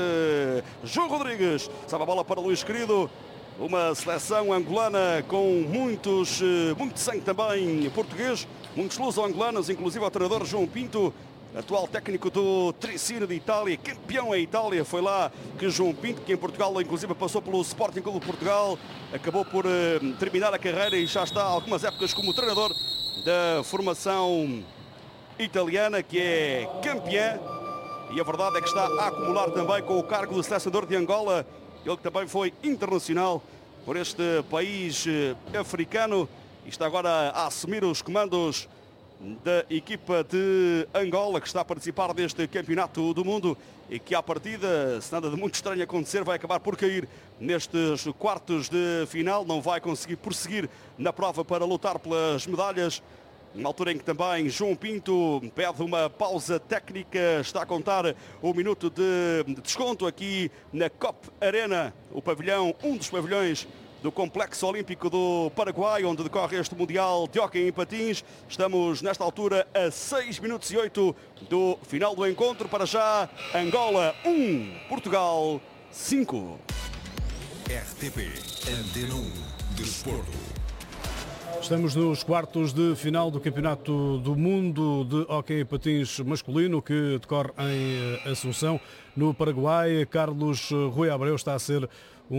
de João Rodrigues. Sabe a bola para Luís Querido. Uma seleção angolana com muitos, muito sangue também português, muitos luso-angolanos, inclusive o treinador João Pinto, atual técnico do Tricino de Itália, campeão em Itália. Foi lá que João Pinto, que em Portugal inclusive passou pelo Sporting Clube de Portugal, acabou por uh, terminar a carreira e já está há algumas épocas como treinador da formação italiana, que é campeã. E a verdade é que está a acumular também com o cargo de selecionador de Angola. Ele que também foi internacional por este país africano e está agora a assumir os comandos da equipa de Angola, que está a participar deste campeonato do mundo. e que à partida, se nada de muito estranho acontecer, vai acabar por cair nestes quartos de final, não vai conseguir prosseguir na prova para lutar pelas medalhas. Na altura em que também João Pinto pede uma pausa técnica, está a contar o minuto de desconto aqui na Cop Arena, o pavilhão, um dos pavilhões do Complexo Olímpico do Paraguai, onde decorre este Mundial de Hóquei em Patins. Estamos nesta altura a seis minutos e oito do final do encontro. Para já, Angola um, Portugal cinco. R T P Antena um Desporto. Estamos nos quartos de final do Campeonato do Mundo de Hóquei em Patins masculino, que decorre em Assunção, no Paraguai. Carlos Rui Abreu, está a ser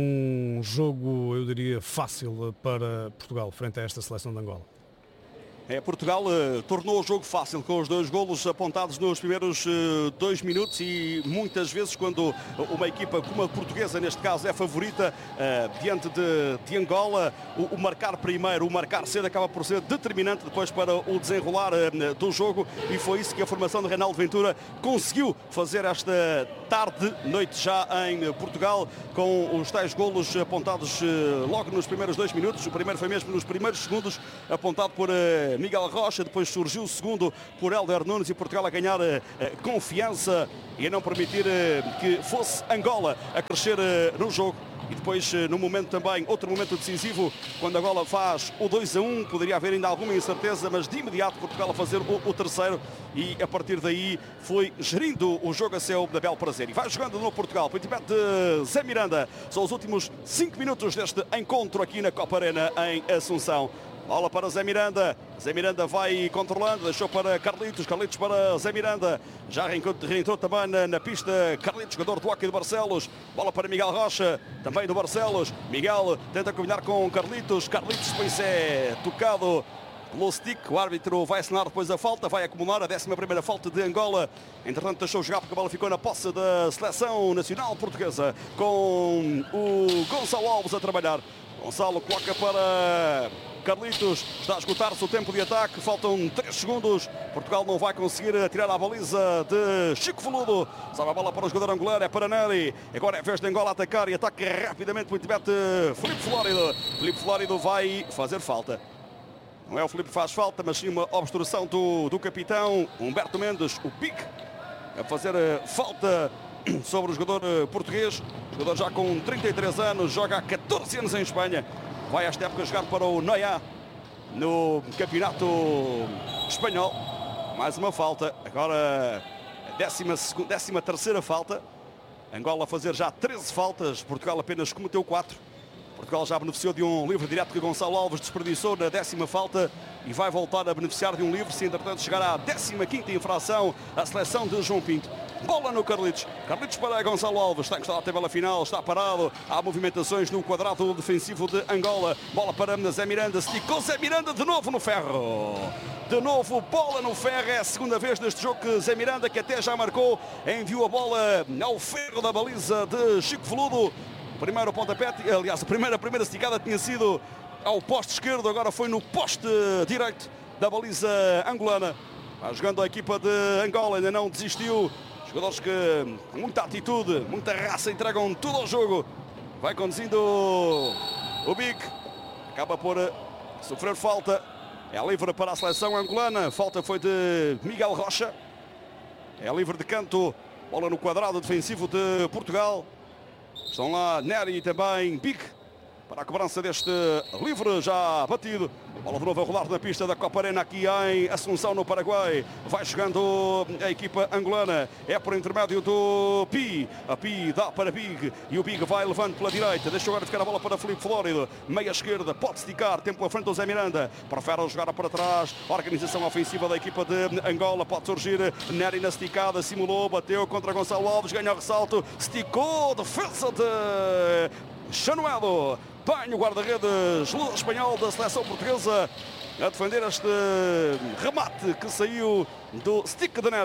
um jogo, eu diria, fácil para Portugal, frente a esta seleção de Angola. É, Portugal uh, tornou o jogo fácil com os dois golos apontados nos primeiros uh, dois minutos e muitas vezes quando uma equipa como a portuguesa, neste caso, é favorita uh, diante de, de Angola, o, o marcar primeiro, o marcar cedo acaba por ser determinante depois para o desenrolar uh, do jogo, e foi isso que a formação de Reinaldo Ventura conseguiu fazer esta tarde, noite já em Portugal, com os tais golos apontados uh, logo nos primeiros dois minutos. O primeiro foi mesmo nos primeiros segundos, apontado por uh, Miguel Rocha, depois surgiu o segundo por Hélder Nunes, e Portugal a ganhar uh, confiança e a não permitir uh, que fosse Angola a crescer uh, no jogo. E depois, uh, no momento também, outro momento decisivo, quando Angola faz o dois a um, poderia haver ainda alguma incerteza, mas de imediato Portugal a fazer o, o terceiro, e a partir daí foi gerindo o jogo a seu da bel prazer. E vai jogando no Portugal, para de Zé Miranda. São os últimos cinco minutos deste encontro aqui na Copa Arena em Assunção. Bola para Zé Miranda, Zé Miranda vai controlando, deixou para Carlitos, Carlitos para Zé Miranda, já reentrou também na, na pista Carlitos, jogador do Hóquei de Barcelos. Bola para Miguel Rocha, também do Barcelos. Miguel tenta combinar com Carlitos, Carlitos depois é tocado pelo stick. O árbitro vai assinar depois a falta, vai acumular a décima primeira falta de Angola. Entretanto deixou jogar porque a bola ficou na posse da seleção nacional portuguesa, com o Gonçalo Alves a trabalhar. Gonçalo coloca para Carlitos, está a esgotar-se o tempo de ataque, faltam três segundos, Portugal não vai conseguir tirar a baliza de Chico Veludo, sabe a bola para o jogador angolano, é para Neri, agora é vez de Angola atacar e ataca rapidamente muito bem Filipe Flórido. Filipe Flórido vai fazer falta. Não é o Filipe que faz falta, mas sim uma obstrução do, do capitão Humberto Mendes, o Pique, a fazer falta sobre o jogador português. O jogador já com trinta e três anos, joga há catorze anos em Espanha. Vai esta época jogar para o Noia no campeonato espanhol. Mais uma falta. Agora a décima, segunda, décima terceira falta. Angola a fazer já treze faltas. Portugal apenas cometeu quatro. Portugal já beneficiou de um livre direto que Gonçalo Alves desperdiçou na décima falta e vai voltar a beneficiar de um livre se entretanto chegar à décima quinta infração a seleção de João Pinto. Bola no Carlitos. Carlitos para Gonçalo Alves. Está encostado à tabela final. Está parado. Há movimentações no quadrado defensivo de Angola. Bola para Zé Miranda. Esticou Zé Miranda de novo no ferro. De novo bola no ferro. É a segunda vez neste jogo que Zé Miranda, que até já marcou, enviou a bola ao ferro da baliza de Chico Veludo. Primeiro pontapé, aliás, a primeira, a primeira esticada tinha sido ao poste esquerdo. Agora foi no poste direito da baliza angolana. Vai jogando a equipa de Angola. Ainda não desistiu. Jogadores que, com muita atitude, muita raça, entregam tudo ao jogo. Vai conduzindo o Big. Acaba por sofrer falta. É livre para a seleção angolana. Falta foi de Miguel Rocha. É livre de canto. Bola no quadrado defensivo de Portugal. Estão lá Neri e também Big para a cobrança deste livre já batido. Bola de novo a rolar na pista da Copa Arena aqui em Assunção, no Paraguai. Vai chegando a equipa angolana. É por intermédio do Pi. A Pi dá para Big. E o Big vai levando pela direita. Deixa agora ficar a bola para Filipe Flórido. Meia esquerda. Pode esticar. Tempo à frente do Zé Miranda. Prefere jogar para trás. Organização ofensiva da equipa de Angola. Pode surgir Neri na esticada. Simulou. Bateu contra Gonçalo Alves. Ganha o ressalto. Esticou. Defesa de Chanuelo. Bem, o guarda-redes espanhol da seleção portuguesa a defender este remate que saiu do stick de Neri.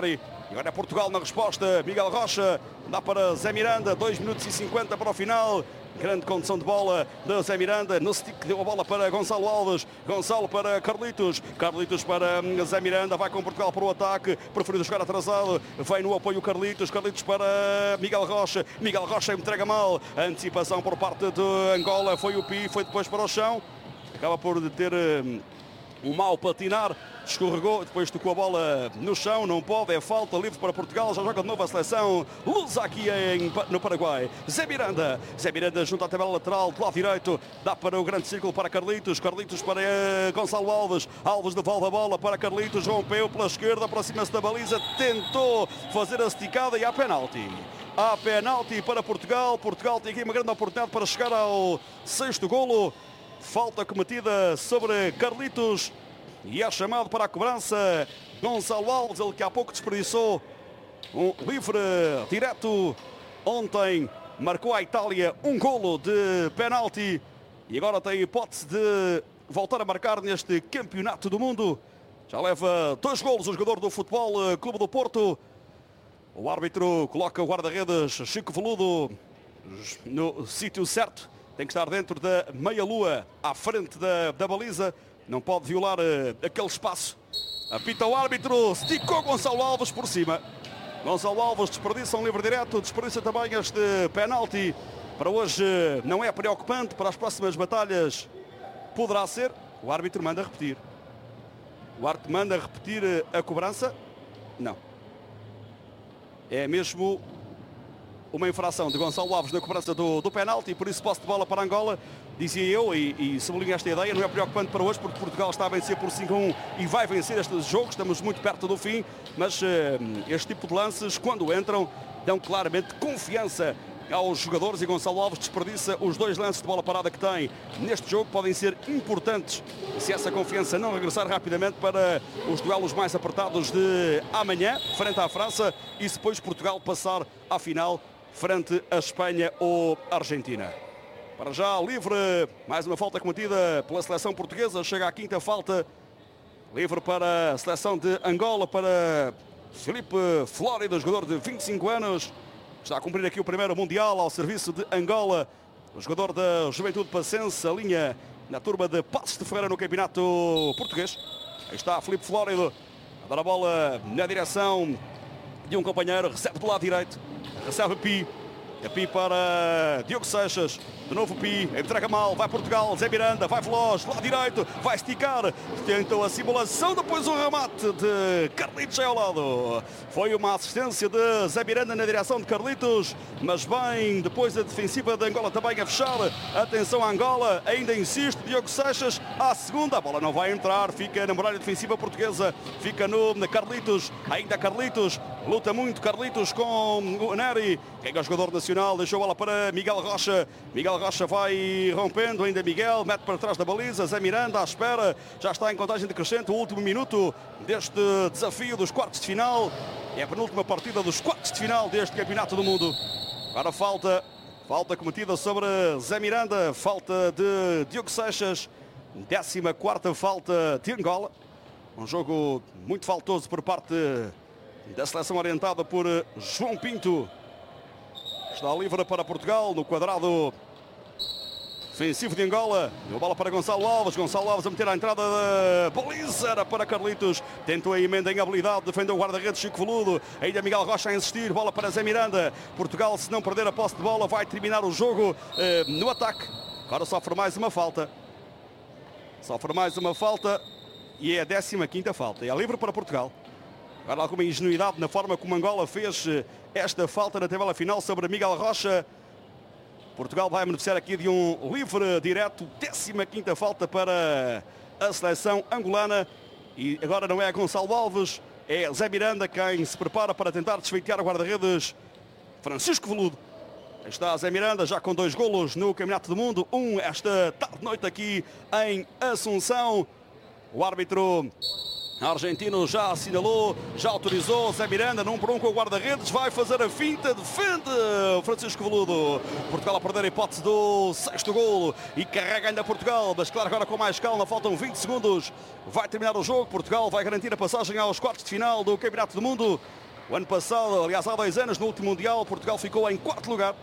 E agora é Portugal na resposta. Miguel Rocha dá para Zé Miranda. dois minutos e cinquenta para o final. Grande condução de bola de Zé Miranda. No stick deu a bola para Gonçalo Alves. Gonçalo para Carlitos. Carlitos para Zé Miranda. Vai com Portugal para o ataque. Preferido jogar atrasado. Vai no apoio Carlitos. Carlitos para Miguel Rocha. Miguel Rocha entrega mal. A antecipação por parte de Angola. Foi o Pi. Foi depois para o chão. Acaba por ter um mau patinar. Escorregou, depois tocou a bola no chão, não pode, é falta, livre para Portugal, já joga de novo a seleção Lusa aqui em, no Paraguai. Zé Miranda, Zé Miranda junto à tabela lateral, do lado direito, dá para o grande círculo para Carlitos, Carlitos para uh, Gonçalo Alves, Alves devolve a bola para Carlitos, rompeu pela esquerda, aproxima-se da baliza, tentou fazer a esticada e há penalti. Há penalti para Portugal, Portugal tem aqui uma grande oportunidade para chegar ao sexto golo, falta cometida sobre Carlitos. E é chamado para a cobrança Gonçalo Alves, ele que há pouco desperdiçou um livre direto. Ontem marcou a Itália um golo de penalti e agora tem hipótese de voltar a marcar neste campeonato do mundo. Já leva dois golos o jogador do Futebol Clube do Porto. O árbitro coloca o guarda-redes Chico Veludo no sítio certo. Tem que estar dentro da meia-lua, à frente da, da baliza. Não pode violar uh, aquele espaço. Apita o árbitro, esticou Gonçalo Alves por cima. Gonçalo Alves desperdiça um livre direto, desperdiça também este penalti. Para hoje uh, não é preocupante, para as próximas batalhas poderá ser. O árbitro manda repetir. O árbitro manda repetir uh, a cobrança. Não. É mesmo uma infração de Gonçalo Alves na cobrança do, do penalti e por isso posse de bola para Angola. Dizia eu, e, e sublinho esta ideia, não é preocupante para hoje, porque Portugal está a vencer por cinco a um e vai vencer este jogo, estamos muito perto do fim, mas uh, este tipo de lances, quando entram, dão claramente confiança aos jogadores e Gonçalo Alves desperdiça os dois lances de bola parada que tem neste jogo, podem ser importantes se essa confiança não regressar rapidamente para os duelos mais apertados de amanhã, frente à França, e se depois Portugal passar à final frente à Espanha ou Argentina. Para já, livre, mais uma falta cometida pela seleção portuguesa, chega à quinta falta, livre para a seleção de Angola, para Filipe Flórido, jogador de vinte e cinco anos, está a cumprir aqui o primeiro Mundial ao serviço de Angola, o jogador da Juventude Passense, a linha na turma de Passos de Ferreira no campeonato português. Aí está Filipe Flórido, a dar a bola na direção de um companheiro, recebe do lado direito, recebe Pi, a Pi para Diogo Seixas, de novo Pi, entrega mal, vai Portugal, Zé Miranda, vai veloz, lado direito, vai esticar, tentou a simulação, depois o remate de Carlitos ao lado. Foi uma assistência de Zé Miranda na direção de Carlitos, mas bem, depois a defensiva de Angola também a fechar. Atenção a Angola, ainda insiste, Diogo Seixas, à segunda, a bola não vai entrar, fica na muralha defensiva portuguesa, fica no Carlitos, ainda Carlitos, luta muito Carlitos com o Neri, quem é o jogador nacional, deixou a bola para Miguel Rocha, Miguel Rocha vai rompendo, ainda Miguel, mete para trás da baliza, Zé Miranda à espera, já está em contagem decrescente, o último minuto deste desafio dos quartos de final, é a penúltima partida dos quartos de final deste campeonato do mundo. Agora falta, falta cometida sobre Zé Miranda, falta de Diogo Seixas, décima quarta falta de Angola, um jogo muito faltoso por parte da seleção orientada por João Pinto. Está livre para Portugal no quadrado defensivo de Angola. Deu a bola para Gonçalo Alves. Gonçalo Alves a meter a entrada da baliza. Era para Carlitos. Tentou a emenda em habilidade. Defendeu o guarda-redes Chico Veludo. Ainda Miguel Rocha a insistir. Bola para Zé Miranda. Portugal, se não perder a posse de bola, vai terminar o jogo eh, no ataque. Agora sofre mais uma falta. Sofre mais uma falta. E é a décima quinta falta. É livre para Portugal. Agora alguma ingenuidade na forma como Angola fez esta falta na tabela final sobre Miguel Rocha. Portugal vai beneficiar aqui de um livre direto. décima quinta falta para a seleção angolana. E agora não é Gonçalo Alves, é Zé Miranda quem se prepara para tentar desfeitear o guarda-redes Francisco Veludo. Aí está Zé Miranda já com dois golos no Campeonato do Mundo. Um esta tarde-noite aqui em Assunção. O árbitro argentino já assinalou, já autorizou Zé Miranda, num por um com o guarda-redes, vai fazer a finta, defende Francisco Veludo. Portugal a perder a hipótese do sexto golo e carrega ainda Portugal, mas claro, agora com mais calma, faltam vinte segundos, vai terminar o jogo, Portugal vai garantir a passagem aos quartos de final do Campeonato do Mundo. O ano passado, aliás há dois anos, no último Mundial, Portugal ficou em quarto lugar.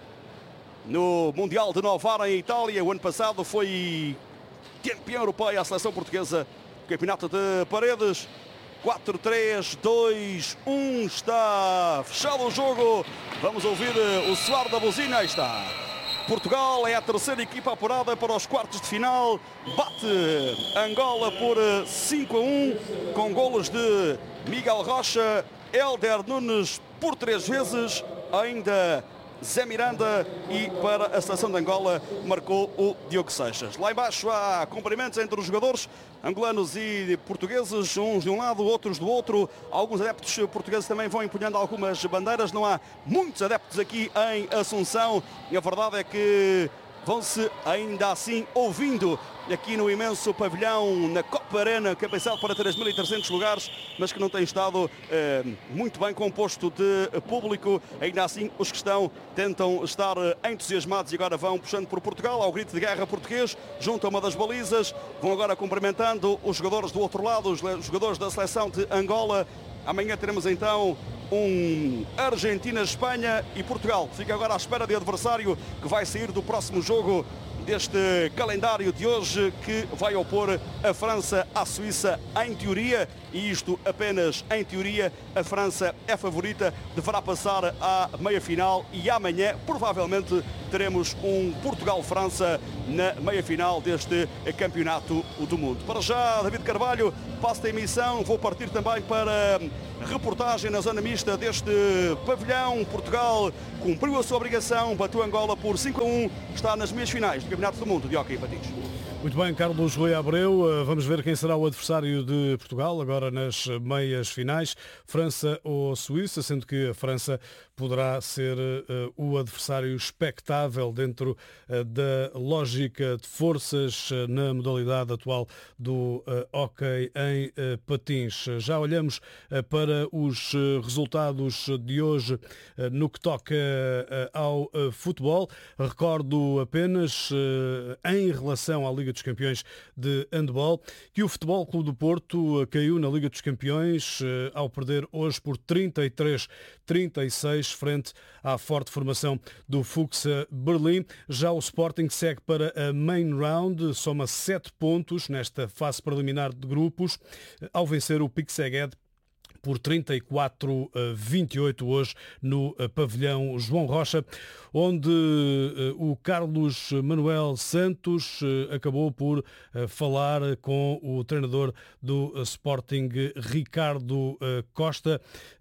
No Mundial de Novara em Itália, o ano passado foi campeão europeu a seleção portuguesa. Campeonato de Paredes. quatro, três, dois, um, está fechado o jogo. Vamos ouvir o soar da buzina. Aí está. Portugal é a terceira equipa apurada para os quartos de final. Bate Angola por cinco a um, com golos de Miguel Rocha, Hélder Nunes por três vezes, ainda Zé Miranda, e para a seleção de Angola marcou o Diogo Seixas. Lá embaixo há cumprimentos entre os jogadores angolanos e portugueses, uns de um lado, outros do outro. Alguns adeptos portugueses também vão empunhando algumas bandeiras. Não há muitos adeptos aqui em Assunção e a verdade é que vão-se ainda assim ouvindo aqui no imenso pavilhão, na Copa Arena, que é pensado para três mil e trezentos lugares, mas que não tem estado eh, muito bem composto de público. Ainda assim, os que estão tentam estar entusiasmados e agora vão puxando por Portugal, ao grito de guerra português, junto a uma das balizas. Vão agora cumprimentando os jogadores do outro lado, os jogadores da seleção de Angola. Amanhã teremos então um Argentina-Espanha e Portugal fica agora à espera de adversário que vai sair do próximo jogo deste calendário de hoje, que vai opor a França à Suíça em teoria, e isto apenas em teoria. A França é favorita, deverá passar à meia-final e amanhã provavelmente teremos um Portugal-França na meia-final deste campeonato do mundo. Para já, David Carvalho, passo da emissão, vou partir também para reportagem na zona mista deste pavilhão. Portugal cumpriu a sua obrigação, bateu Angola por cinco a um, está nas meias finais do Campeonato do Mundo de Hóquei em Patins. Muito bem, Carlos Rui Abreu, vamos ver quem será o adversário de Portugal agora nas meias finais, França ou Suíça, sendo que a França poderá ser uh, o adversário expectável dentro uh, da lógica de forças uh, na modalidade atual do uh, hóquei em uh, patins. Já olhamos uh, para os uh, resultados de hoje uh, no que toca uh, ao uh, futebol. Recordo apenas, uh, em relação à Liga dos Campeões de handball, que o Futebol Clube do Porto uh, caiu na Liga dos Campeões uh, ao perder hoje por trinta e três a trinta e seis frente à forte formação do Fuxa Berlim. Já o Sporting segue para a main round, soma sete pontos nesta fase preliminar de grupos, ao vencer o Pique Szeged por trinta e quatro a vinte e oito hoje no pavilhão João Rocha, onde o Carlos Manuel Santos acabou por falar com o treinador do Sporting, Ricardo Costa,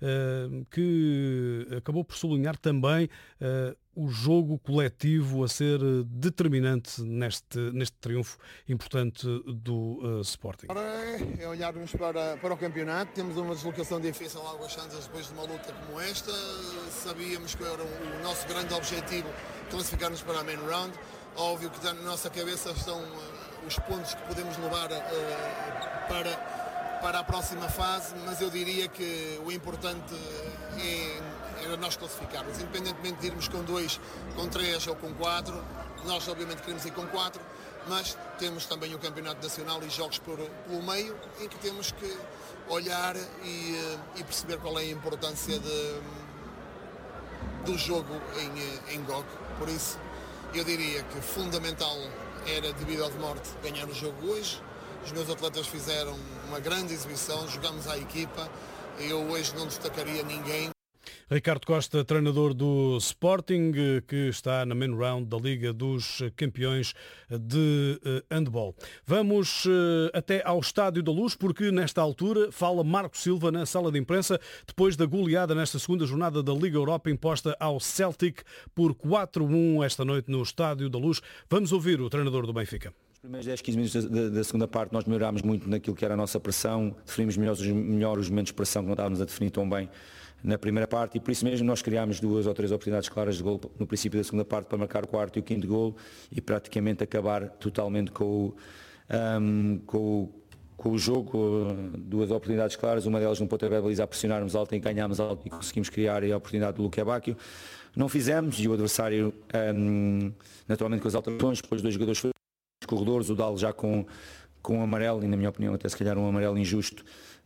que acabou por sublinhar também o jogo coletivo a ser determinante neste, neste triunfo importante do uh, Sporting. Agora é olharmos para, para o campeonato. Temos uma deslocação difícil em Águas Santas depois de uma luta como esta. Sabíamos que era o nosso grande objetivo classificar-nos para a main round. Óbvio que na nossa cabeça estão uh, os pontos que podemos levar uh, para, para a próxima fase, mas eu diria que o importante é era nós classificarmos, independentemente de irmos com dois, com três ou com quatro. Nós obviamente queremos ir com quatro, mas temos também o Campeonato Nacional e jogos por, pelo meio, em que temos que olhar e, e perceber qual é a importância de, do jogo em, em G O G. Por isso, eu diria que fundamental era, devido ao de morte, ganhar o jogo hoje. Os meus atletas fizeram uma grande exibição, jogamos à equipa. Eu hoje não destacaria ninguém. Ricardo Costa, treinador do Sporting, que está na main round da Liga dos Campeões de handball. Vamos até ao Estádio da Luz, porque nesta altura fala Marco Silva na sala de imprensa, depois da goleada nesta segunda jornada da Liga Europa imposta ao Celtic por quatro a um esta noite no Estádio da Luz. Vamos ouvir o treinador do Benfica. Nos primeiros dez, quinze minutos da, da segunda parte nós melhorámos muito naquilo que era a nossa pressão, definimos melhor os, melhor os momentos de pressão que não estávamos a definir tão bem na primeira parte, e por isso mesmo nós criámos duas ou três oportunidades claras de gol no princípio da segunda parte para marcar o quarto e o quinto gol e praticamente acabar totalmente com o, um, com o, com o jogo. Duas oportunidades claras, uma delas no pontapé de baliza a pressionarmos alto e ganhámos alto e conseguimos criar a oportunidade do Luque Bacchio. Não fizemos e o adversário, um, naturalmente com as alterações, depois dois jogadores corredores, o Dal já com, com um amarelo, e na minha opinião até se calhar um amarelo injusto,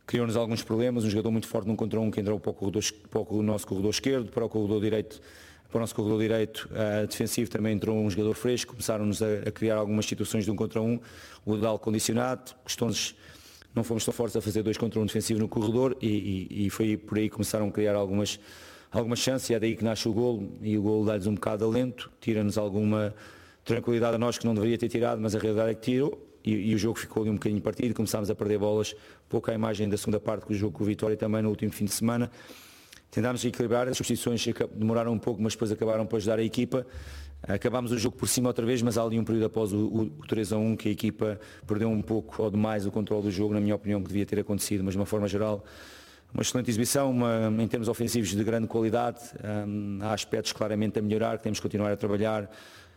criou-nos alguns problemas, um jogador muito forte num contra um que entrou para o, corredor, para o nosso corredor esquerdo, para o corredor direito, para o nosso corredor direito uh, defensivo também entrou um jogador fresco, começaram-nos a, a criar algumas situações de um contra um, o Udal condicionado, questões, não fomos tão fortes a fazer dois contra um defensivo no corredor e, e, e foi por aí que começaram a criar algumas, algumas chances, e é daí que nasce o golo, e o golo dá-lhes um bocado de alento, tira-nos alguma tranquilidade a nós que não deveria ter tirado, mas a realidade é que tirou. E, e o jogo ficou ali um bocadinho partido, começámos a perder bolas, pouca imagem da segunda parte com o jogo com o Vitória também no último fim de semana. Tentámos equilibrar, as substituições demoraram um pouco, mas depois acabaram por ajudar a equipa. Acabámos o jogo por cima outra vez, mas há ali um período após o, o, o três a um que a equipa perdeu um pouco ou demais o controle do jogo, na minha opinião, que devia ter acontecido, mas de uma forma geral, uma excelente exibição, uma, em termos ofensivos de grande qualidade. Um, há aspectos claramente a melhorar, que temos que continuar a trabalhar.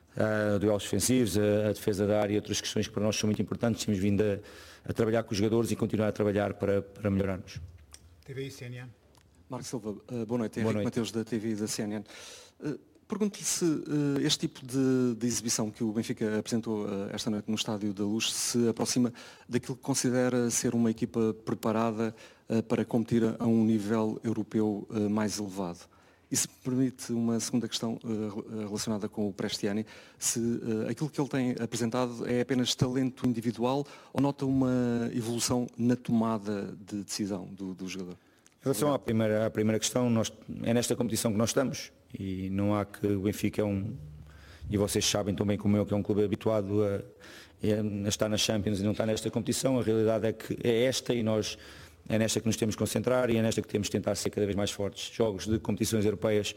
Uh, duelos defensivos, a, a defesa da área e outras questões que para nós são muito importantes. Temos vindo a, a trabalhar com os jogadores e continuar a trabalhar para, para melhorarmos. T V I C N N. Marco Silva, uh, boa noite. Boa Henrique noite. Mateus da T V I da C N N. Uh, Pergunto-lhe se uh, este tipo de, de exibição que o Benfica apresentou uh, esta noite no Estádio da Luz se aproxima daquilo que considera ser uma equipa preparada uh, para competir a um nível europeu uh, mais elevado. E se me permite uma segunda questão uh, relacionada com o Prestiani, se uh, aquilo que ele tem apresentado é apenas talento individual ou nota uma evolução na tomada de decisão do, do jogador? Em relação à primeira, à primeira questão, nós, é nesta competição que nós estamos e não há que o Benfica é um, e vocês sabem também como eu, que é um clube habituado a, a estar nas Champions e não estar nesta competição. A realidade é que é esta e nós é nesta que nos temos que concentrar e é nesta que temos que tentar ser cada vez mais fortes. Jogos de competições europeias,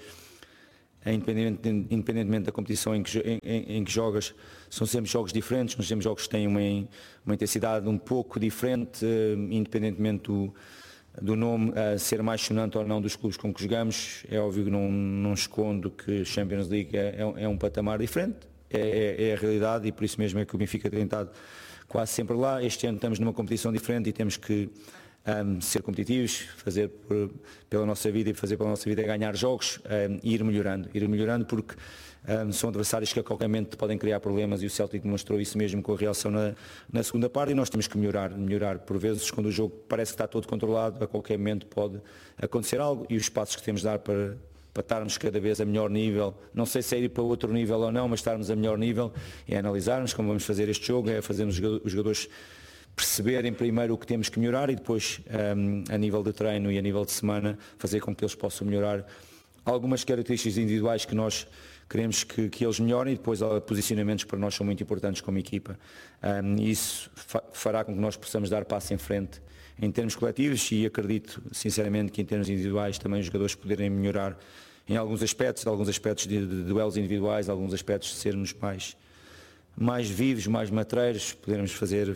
independentemente, independentemente da competição em que, em, em que jogas, são sempre jogos diferentes, nós temos jogos que têm uma, uma intensidade um pouco diferente, independentemente do, do nome a ser mais sonante ou não dos clubes com que jogamos. É óbvio que não, não escondo que Champions League é, é um patamar diferente, é, é, é a realidade e por isso mesmo é que o Benfica tem estado quase sempre lá. Este ano estamos numa competição diferente e temos que Um, ser competitivos, fazer por, pela nossa vida e fazer pela nossa vida é ganhar jogos um, e ir melhorando, ir melhorando porque um, são adversários que a qualquer momento podem criar problemas e o Celtic demonstrou isso mesmo com a reação na, na segunda parte e nós temos que melhorar, melhorar por vezes quando o jogo parece que está todo controlado, a qualquer momento pode acontecer algo e os passos que temos de dar para, para estarmos cada vez a melhor nível, não sei se é ir para outro nível ou não, mas estarmos a melhor nível é analisarmos como vamos fazer este jogo, é fazermos os jogadores perceberem primeiro o que temos que melhorar e depois um, a nível de treino e a nível de semana fazer com que eles possam melhorar algumas características individuais que nós queremos que, que eles melhorem e depois posicionamentos que para nós são muito importantes como equipa. Um, e isso fa fará com que nós possamos dar passo em frente em termos coletivos e acredito sinceramente que em termos individuais também os jogadores poderem melhorar em alguns aspectos, alguns aspectos de, de duelos individuais, alguns aspectos de sermos mais, mais vivos, mais matreiros, podermos fazer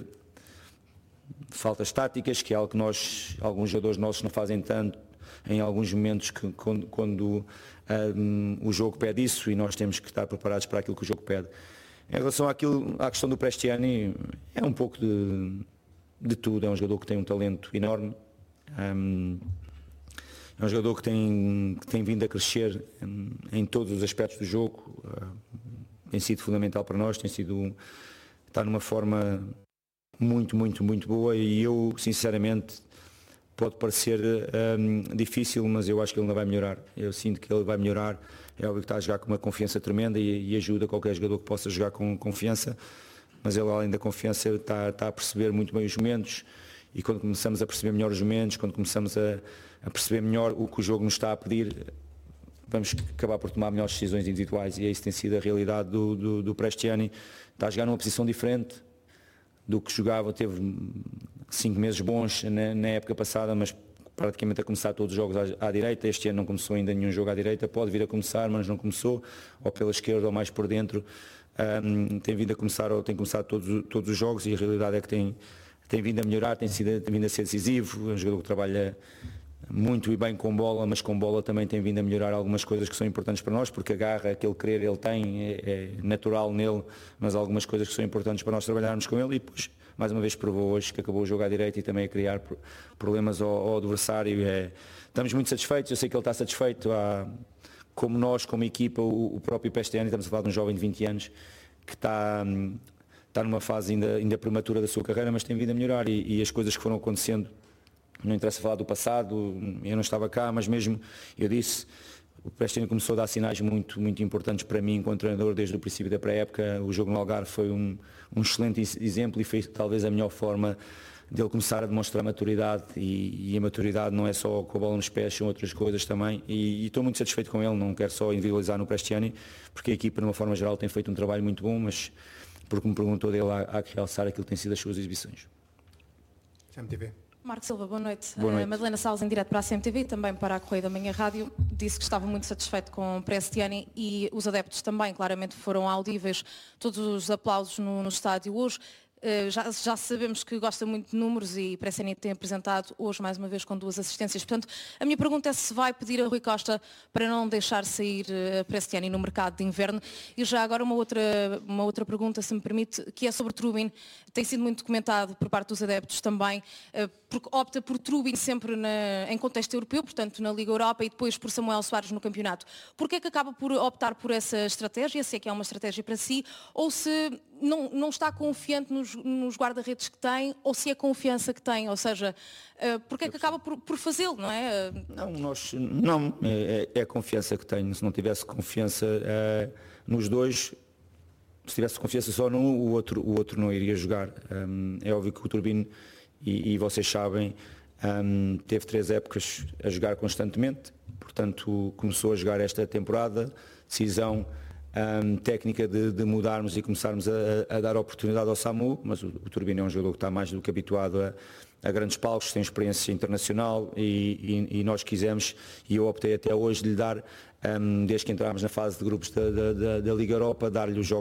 faltas táticas, que é algo que nós, alguns jogadores nossos não fazem tanto em alguns momentos que, quando, quando um, o jogo pede isso e nós temos que estar preparados para aquilo que o jogo pede. Em relação àquilo, à questão do Prestiani, é um pouco de, de tudo, é um jogador que tem um talento enorme, um, é um jogador que tem, que tem vindo a crescer em, em todos os aspectos do jogo, uh, tem sido fundamental para nós, tem sido, está numa forma muito, muito, muito boa e eu, sinceramente, pode parecer um, difícil, mas eu acho que ele ainda vai melhorar. Eu sinto que ele vai melhorar. É óbvio que está a jogar com uma confiança tremenda e, e ajuda qualquer jogador que possa jogar com confiança, mas ele, além da confiança, está, está a perceber muito bem os momentos e quando começamos a perceber melhor os momentos, quando começamos a, a perceber melhor o que o jogo nos está a pedir, vamos acabar por tomar melhores decisões individuais e isso tem sido a realidade do, do, do Prestiani. Está a jogar numa posição diferente do que jogava, teve cinco meses bons na, na época passada, mas praticamente a começar todos os jogos à, à direita. Este ano não começou ainda nenhum jogo à direita, pode vir a começar, mas não começou, ou pela esquerda ou mais por dentro. Um, tem vindo a começar, ou tem começado todos, todos os jogos e a realidade é que tem, tem vindo a melhorar, tem, sido, tem vindo a ser decisivo, é um jogador que trabalha muito e bem com bola, mas com bola também tem vindo a melhorar algumas coisas que são importantes para nós, porque a garra, aquele querer ele tem, é, é natural nele, mas há algumas coisas que são importantes para nós trabalharmos com ele e depois, mais uma vez provou hoje que acabou o jogo à direita e também a criar problemas ao, ao adversário. É, estamos muito satisfeitos, eu sei que ele está satisfeito, há, como nós, como equipa, o, o próprio Prestiani, estamos a falar de um jovem de vinte anos que está, está numa fase ainda, ainda prematura da sua carreira, mas tem vindo a melhorar e, e as coisas que foram acontecendo não interessa falar do passado, eu não estava cá, mas mesmo eu disse, o Prestino começou a dar sinais muito, muito importantes para mim enquanto treinador desde o princípio da pré-época. O jogo no Algarve foi um, um excelente exemplo e foi talvez a melhor forma dele começar a demonstrar maturidade, e, e a maturidade não é só com a bola nos pés, são outras coisas também, e, e estou muito satisfeito com ele, não quero só individualizar no Prestiani, porque a equipa de uma forma geral tem feito um trabalho muito bom, mas porque me perguntou dele há, há que realçar aquilo que tem sido as suas exibições. C M T V. Marco Silva, boa noite. Boa noite. Uh, Madalena Salles, em direto para a C M T V, também para a Correia da Manhã Rádio, disse que estava muito satisfeito com o Prestiani e os adeptos também, claramente foram audíveis todos os aplausos no, no estádio hoje. Uh, já, já sabemos que gosta muito de números e Prestiani tem apresentado hoje mais uma vez com duas assistências. Portanto, a minha pergunta é se vai pedir a Rui Costa para não deixar sair uh, Prestiani no mercado de inverno. E já agora uma outra, uma outra pergunta, se me permite, que é sobre Trubin. Tem sido muito comentado por parte dos adeptos também, uh, porque opta por Trubin sempre na, em contexto europeu, portanto na Liga Europa, e depois por Samuel Soares no campeonato. Porquê é que acaba por optar por essa estratégia, se é que é uma estratégia para si, ou se não, não está confiante nos, nos guarda-redes que tem, ou se é confiança que tem, ou seja, uh, porquê é que acaba por, por fazê-lo, não é? Não, nós, não é, é a confiança que tenho. Se não tivesse confiança uh, nos dois, se tivesse confiança só num, o outro, o outro não iria jogar. Um, é óbvio que o Turbine, e, e vocês sabem, um, teve três épocas a jogar constantemente, portanto começou a jogar esta temporada, decisão um, técnica de, de mudarmos e começarmos a, a dar oportunidade ao Samu, mas o, o Turbine é um jogador que está mais do que habituado a, a grandes palcos, tem experiência internacional, e, e, e nós quisemos, e eu optei até hoje de lhe dar, um, desde que entramos na fase de grupos da, da, da, da Liga Europa, dar-lhe os jogos